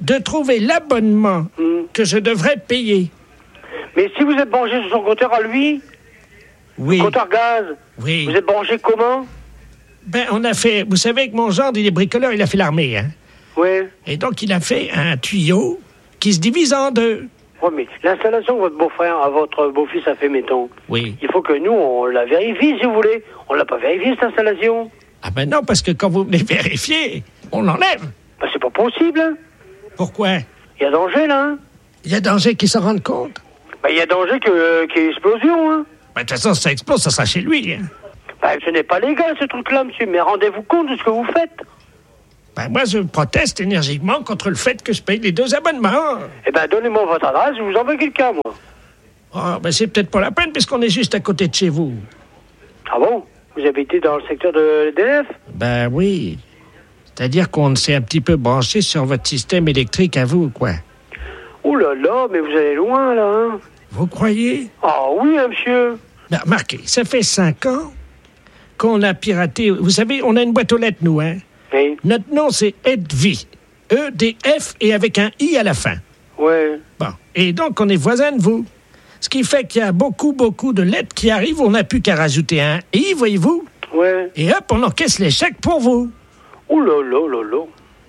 de trouver l'abonnement que je devrais payer. Mais si vous êtes branché sur son compteur à lui, oui. Compteur gaz, oui. Vous êtes branché comment? Ben, on a fait... Vous savez que mon gendre, il est bricoleur, il a fait l'armée, hein? Oui. Et donc, il a fait un tuyau qui se divise en deux. Oui, mais l'installation que votre beau-frère, votre beau-fils a fait, mettons. Oui. Il faut que nous, on la vérifie, si vous voulez. On l'a pas vérifié, cette installation. Ah ben non, parce que quand vous venez vérifier, on l'enlève. Ben, c'est pas possible, hein. Pourquoi? Il y a danger, là, hein. Il y a danger qu'ils s'en rendent compte? Ben, il y a danger qu'il y ait explosion, hein. Ben, de toute façon, si ça explose, ça sera chez lui, hein. Ben, ce n'est pas légal, ce truc-là, monsieur, mais rendez-vous compte de ce que vous faites. Ben, moi, je proteste énergiquement contre le fait que je paye les 2 abonnements. Eh ben, donnez-moi votre adresse, je vous envoie quelqu'un, moi. Ah, ben, c'est peut-être pas la peine, puisqu'on est juste à côté de chez vous. Ah bon? Vous habitez dans le secteur de l'EDF? Ben oui. C'est-à-dire qu'on s'est un petit peu branché sur votre système électrique à vous, quoi. Oh là là, mais vous allez loin, là, hein? Vous croyez? Ah oui, hein, monsieur. Ben, remarquez, ça fait 5 ans qu'on a piraté... Vous savez, on a une boîte aux lettres, nous, hein? Oui. Notre nom, c'est EDF. E-D-F et avec un I à la fin. Ouais. Bon. Et donc, on est voisins de vous. Ce qui fait qu'il y a beaucoup de lettres qui arrivent. On n'a plus qu'à rajouter un I, voyez-vous? Ouais. Et hop, on encaisse les chèques pour vous. Oh là là là là.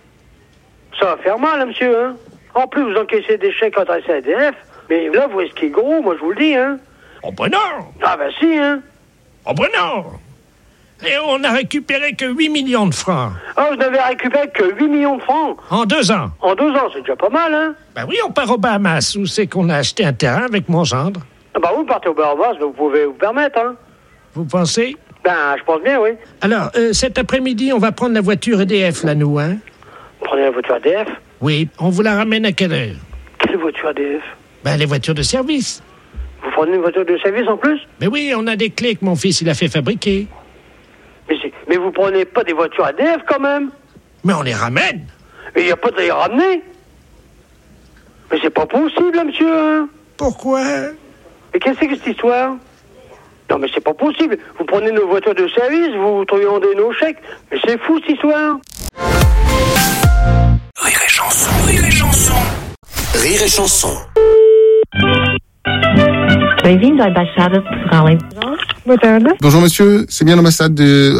Ça va faire mal, hein, monsieur, hein? En plus, vous encaissez des chèques adressés à EDF. Mais là, vous risquez gros, moi, je vous le dis, hein? Oh ben non! Ah ben si, hein? Oh ben non! Et on n'a récupéré que 8 millions de francs. Ah, vous n'avez récupéré que 8 millions de francs? En 2 ans. En 2 ans, c'est déjà pas mal, hein? Ben oui, on part aux Bahamas, où c'est qu'on a acheté un terrain avec mon gendre. Ah bah vous partez aux Bahamas, vous pouvez vous permettre, hein? Vous pensez? Ben, je pense bien, oui. Alors, cet après-midi, on va prendre la voiture EDF, là, nous, hein? Prenez la voiture EDF? Oui, on vous la ramène à quelle heure? Quelle voiture EDF? Ben, les voitures de service. Vous prenez une voiture de service en plus? Ben oui, on a des clés que mon fils, il a fait fabriquer. Mais vous prenez pas des voitures EDF, quand même? Mais on les ramène. Mais il n'y a pas de les ramener. Mais c'est pas possible, hein, monsieur, hein? Pourquoi? Mais qu'est-ce que c'est que cette histoire? Non, mais c'est pas possible. Vous prenez nos voitures de service, vous truandez nos chèques. Mais c'est fou, cette histoire. Rire et chanson, rire et chanson. Rire et chanson. Bem-vindo à Embaixada de Portugal em... Boa tarde. Bonjour monsieur, c'est bien l'ambassade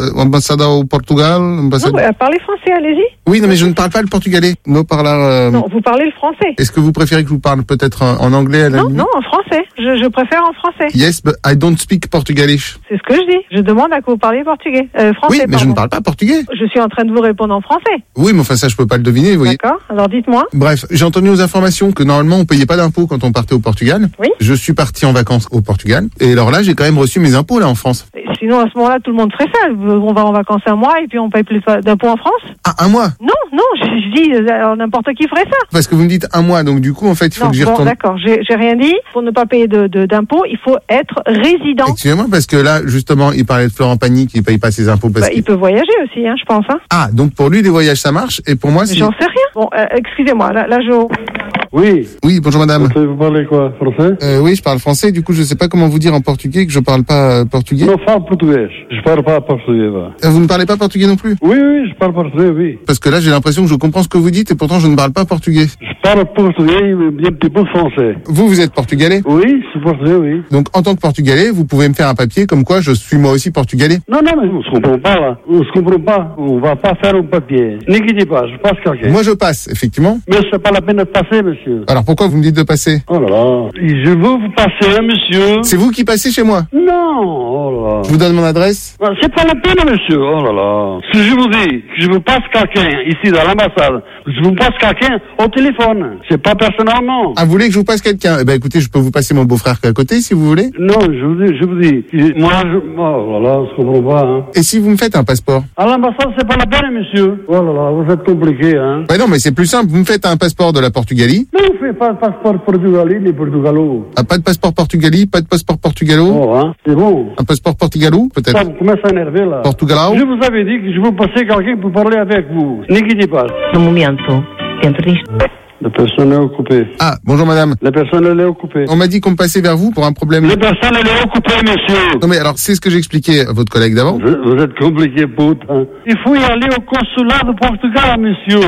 au Portugal? Non, parlez français, allez-y. Oui, non mais je ne parle pas le portugais. Non, vous parlez le français. Est-ce que vous préférez que je vous parle peut-être en anglais à la limite? Non, en français. Je préfère en français. Yes, but I don't speak Portugalish. C'est ce que je dis. Je demande à que vous parliez portugais. Français, oui, mais pardon. je ne parle pas portugais. Je suis en train de vous répondre en français. Oui, mais enfin ça, je peux pas le deviner, vous voyez. D'accord, alors dites-moi. Bref, j'ai entendu aux informations que normalement on payait pas d'impôts quand on partait au Portugal. Oui. Je suis parti en vacances au Portugal. Et alors là, j'ai quand même reçu mes impôts là en France. Sinon, à ce moment-là, tout le monde ferait ça. On va en vacances 1 mois et puis on paye plus d'impôts en France. Ah, 1 mois? Non, je dis, n'importe qui ferait ça. Parce que vous me dites 1 mois, donc du coup, en fait, il faut que j'y retourne. D'accord, j'ai rien dit. Pour ne pas payer d'impôts, il faut être résident. Excusez-moi, parce que là, justement, il parlait de Florent Pagny qui ne paye pas ses impôts. Il peut voyager aussi, hein, je pense. Hein. Ah, donc pour lui, les voyages, ça marche, et pour moi, c'est... J'en sais rien. Bon, excusez-moi, là, je... Oui. Oui, bonjour madame. Vous parlez quoi, français? Oui, je parle français, du coup, je sais pas comment vous dire en portugais que je parle pas portugais. Non, parle portugais. Je parle pas portugais, là. Vous ne parlez pas portugais non plus? Oui, je parle portugais, oui. Parce que là, j'ai l'impression que je comprends ce que vous dites et pourtant je ne parle pas portugais. Je parle portugais et un petit peu français. Vous êtes portugais? Oui, je suis portugais, oui. Donc, en tant que portugais, vous pouvez me faire un papier comme quoi je suis moi aussi portugais? Non, mais on se comprend pas, là. On se comprend pas. On va pas faire un papier. N'inquiétez pas, je passe quelqu'un. Moi, je passe, effectivement. Mais c'est pas la peine de passer, monsieur. Alors, pourquoi vous me dites de passer? Oh là là. Je veux vous passer, monsieur. C'est vous qui passez chez moi? Non, oh là là. Je vous donne mon adresse? Non, c'est pas la peine, monsieur. Oh là là. Si je vous dis que je vous passe quelqu'un ici dans l'ambassade, je vous passe quelqu'un au téléphone. C'est pas personnellement. Ah, vous voulez que je vous passe quelqu'un? Eh ben, écoutez, je peux vous passer mon beau-frère qui est à côté, si vous voulez. Non, je vous dis. Moi, oh là là, je comprends pas, hein. Et si vous me faites un passeport? À l'ambassade, c'est pas la peine, monsieur. Oh là là, vous êtes compliqué, hein. Ben non, mais c'est plus simple. Vous me faites un passeport de la Portugalie. Mais vous faites pas de passeport portugalais, ni portugalo. Ah, pas de passeport Portugalie, pas de passeport portugalo. Oh, hein, c'est bon. Un passeport portugalo, peut-être. Ça vous commence à énerver, là. Portugalao. Je vous avais dit que je vous passais quelqu'un pour parler avec vous. N'inquiétez pas. No momento, dentro disto. La personne est occupée. Ah, bonjour madame. La personne elle est occupée. On m'a dit qu'on me passait vers vous pour un problème. La personne elle est occupée, monsieur. Non mais alors, c'est ce que j'expliquais à votre collègue d'avant. Vous êtes compliqué, putain. Il faut y aller au consulat de Portugal, monsieur.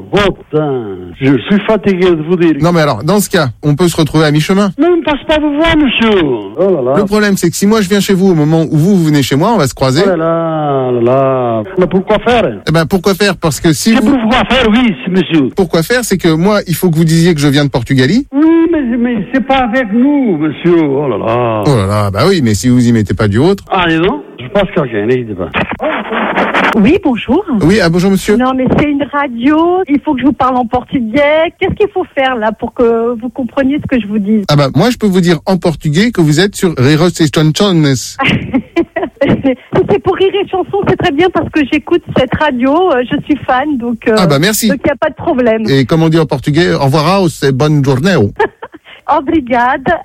Oh putain, je suis fatigué de vous dire. Non mais alors, dans ce cas, on peut se retrouver à mi-chemin. Mais on ne passe pas vous voir, monsieur. Oh là là. Le problème, c'est que si moi je viens chez vous au moment où vous venez chez moi, on va se croiser. Oh là là. Mais pourquoi faire? Eh ben, pourquoi faire? Parce que si pourquoi faire, oui, monsieur. Pourquoi faire? C'est que moi, il faut que vous disiez que je viens de Portugalie. Oui, mais c'est pas avec nous, monsieur. Oh là là. Oh là là, bah oui, mais si vous y mettez pas du autre. Ah, dis donc, je passe quelqu'un, n'hésitez pas. Oui, bonjour. Oui, bonjour monsieur. Non, mais c'est une radio, il faut que je vous parle en portugais. Qu'est-ce qu'il faut faire là pour que vous compreniez ce que je vous dis? Ah bah, moi je peux vous dire en portugais que vous êtes sur Riros et Chanchones. C'est pour Rire et Chanson, c'est très bien parce que j'écoute cette radio, je suis fan, donc ah bah merci. Donc il n'y a pas de problème. Et comme on dit en portugais, au revoir, c'est bonne journée. Obrigada,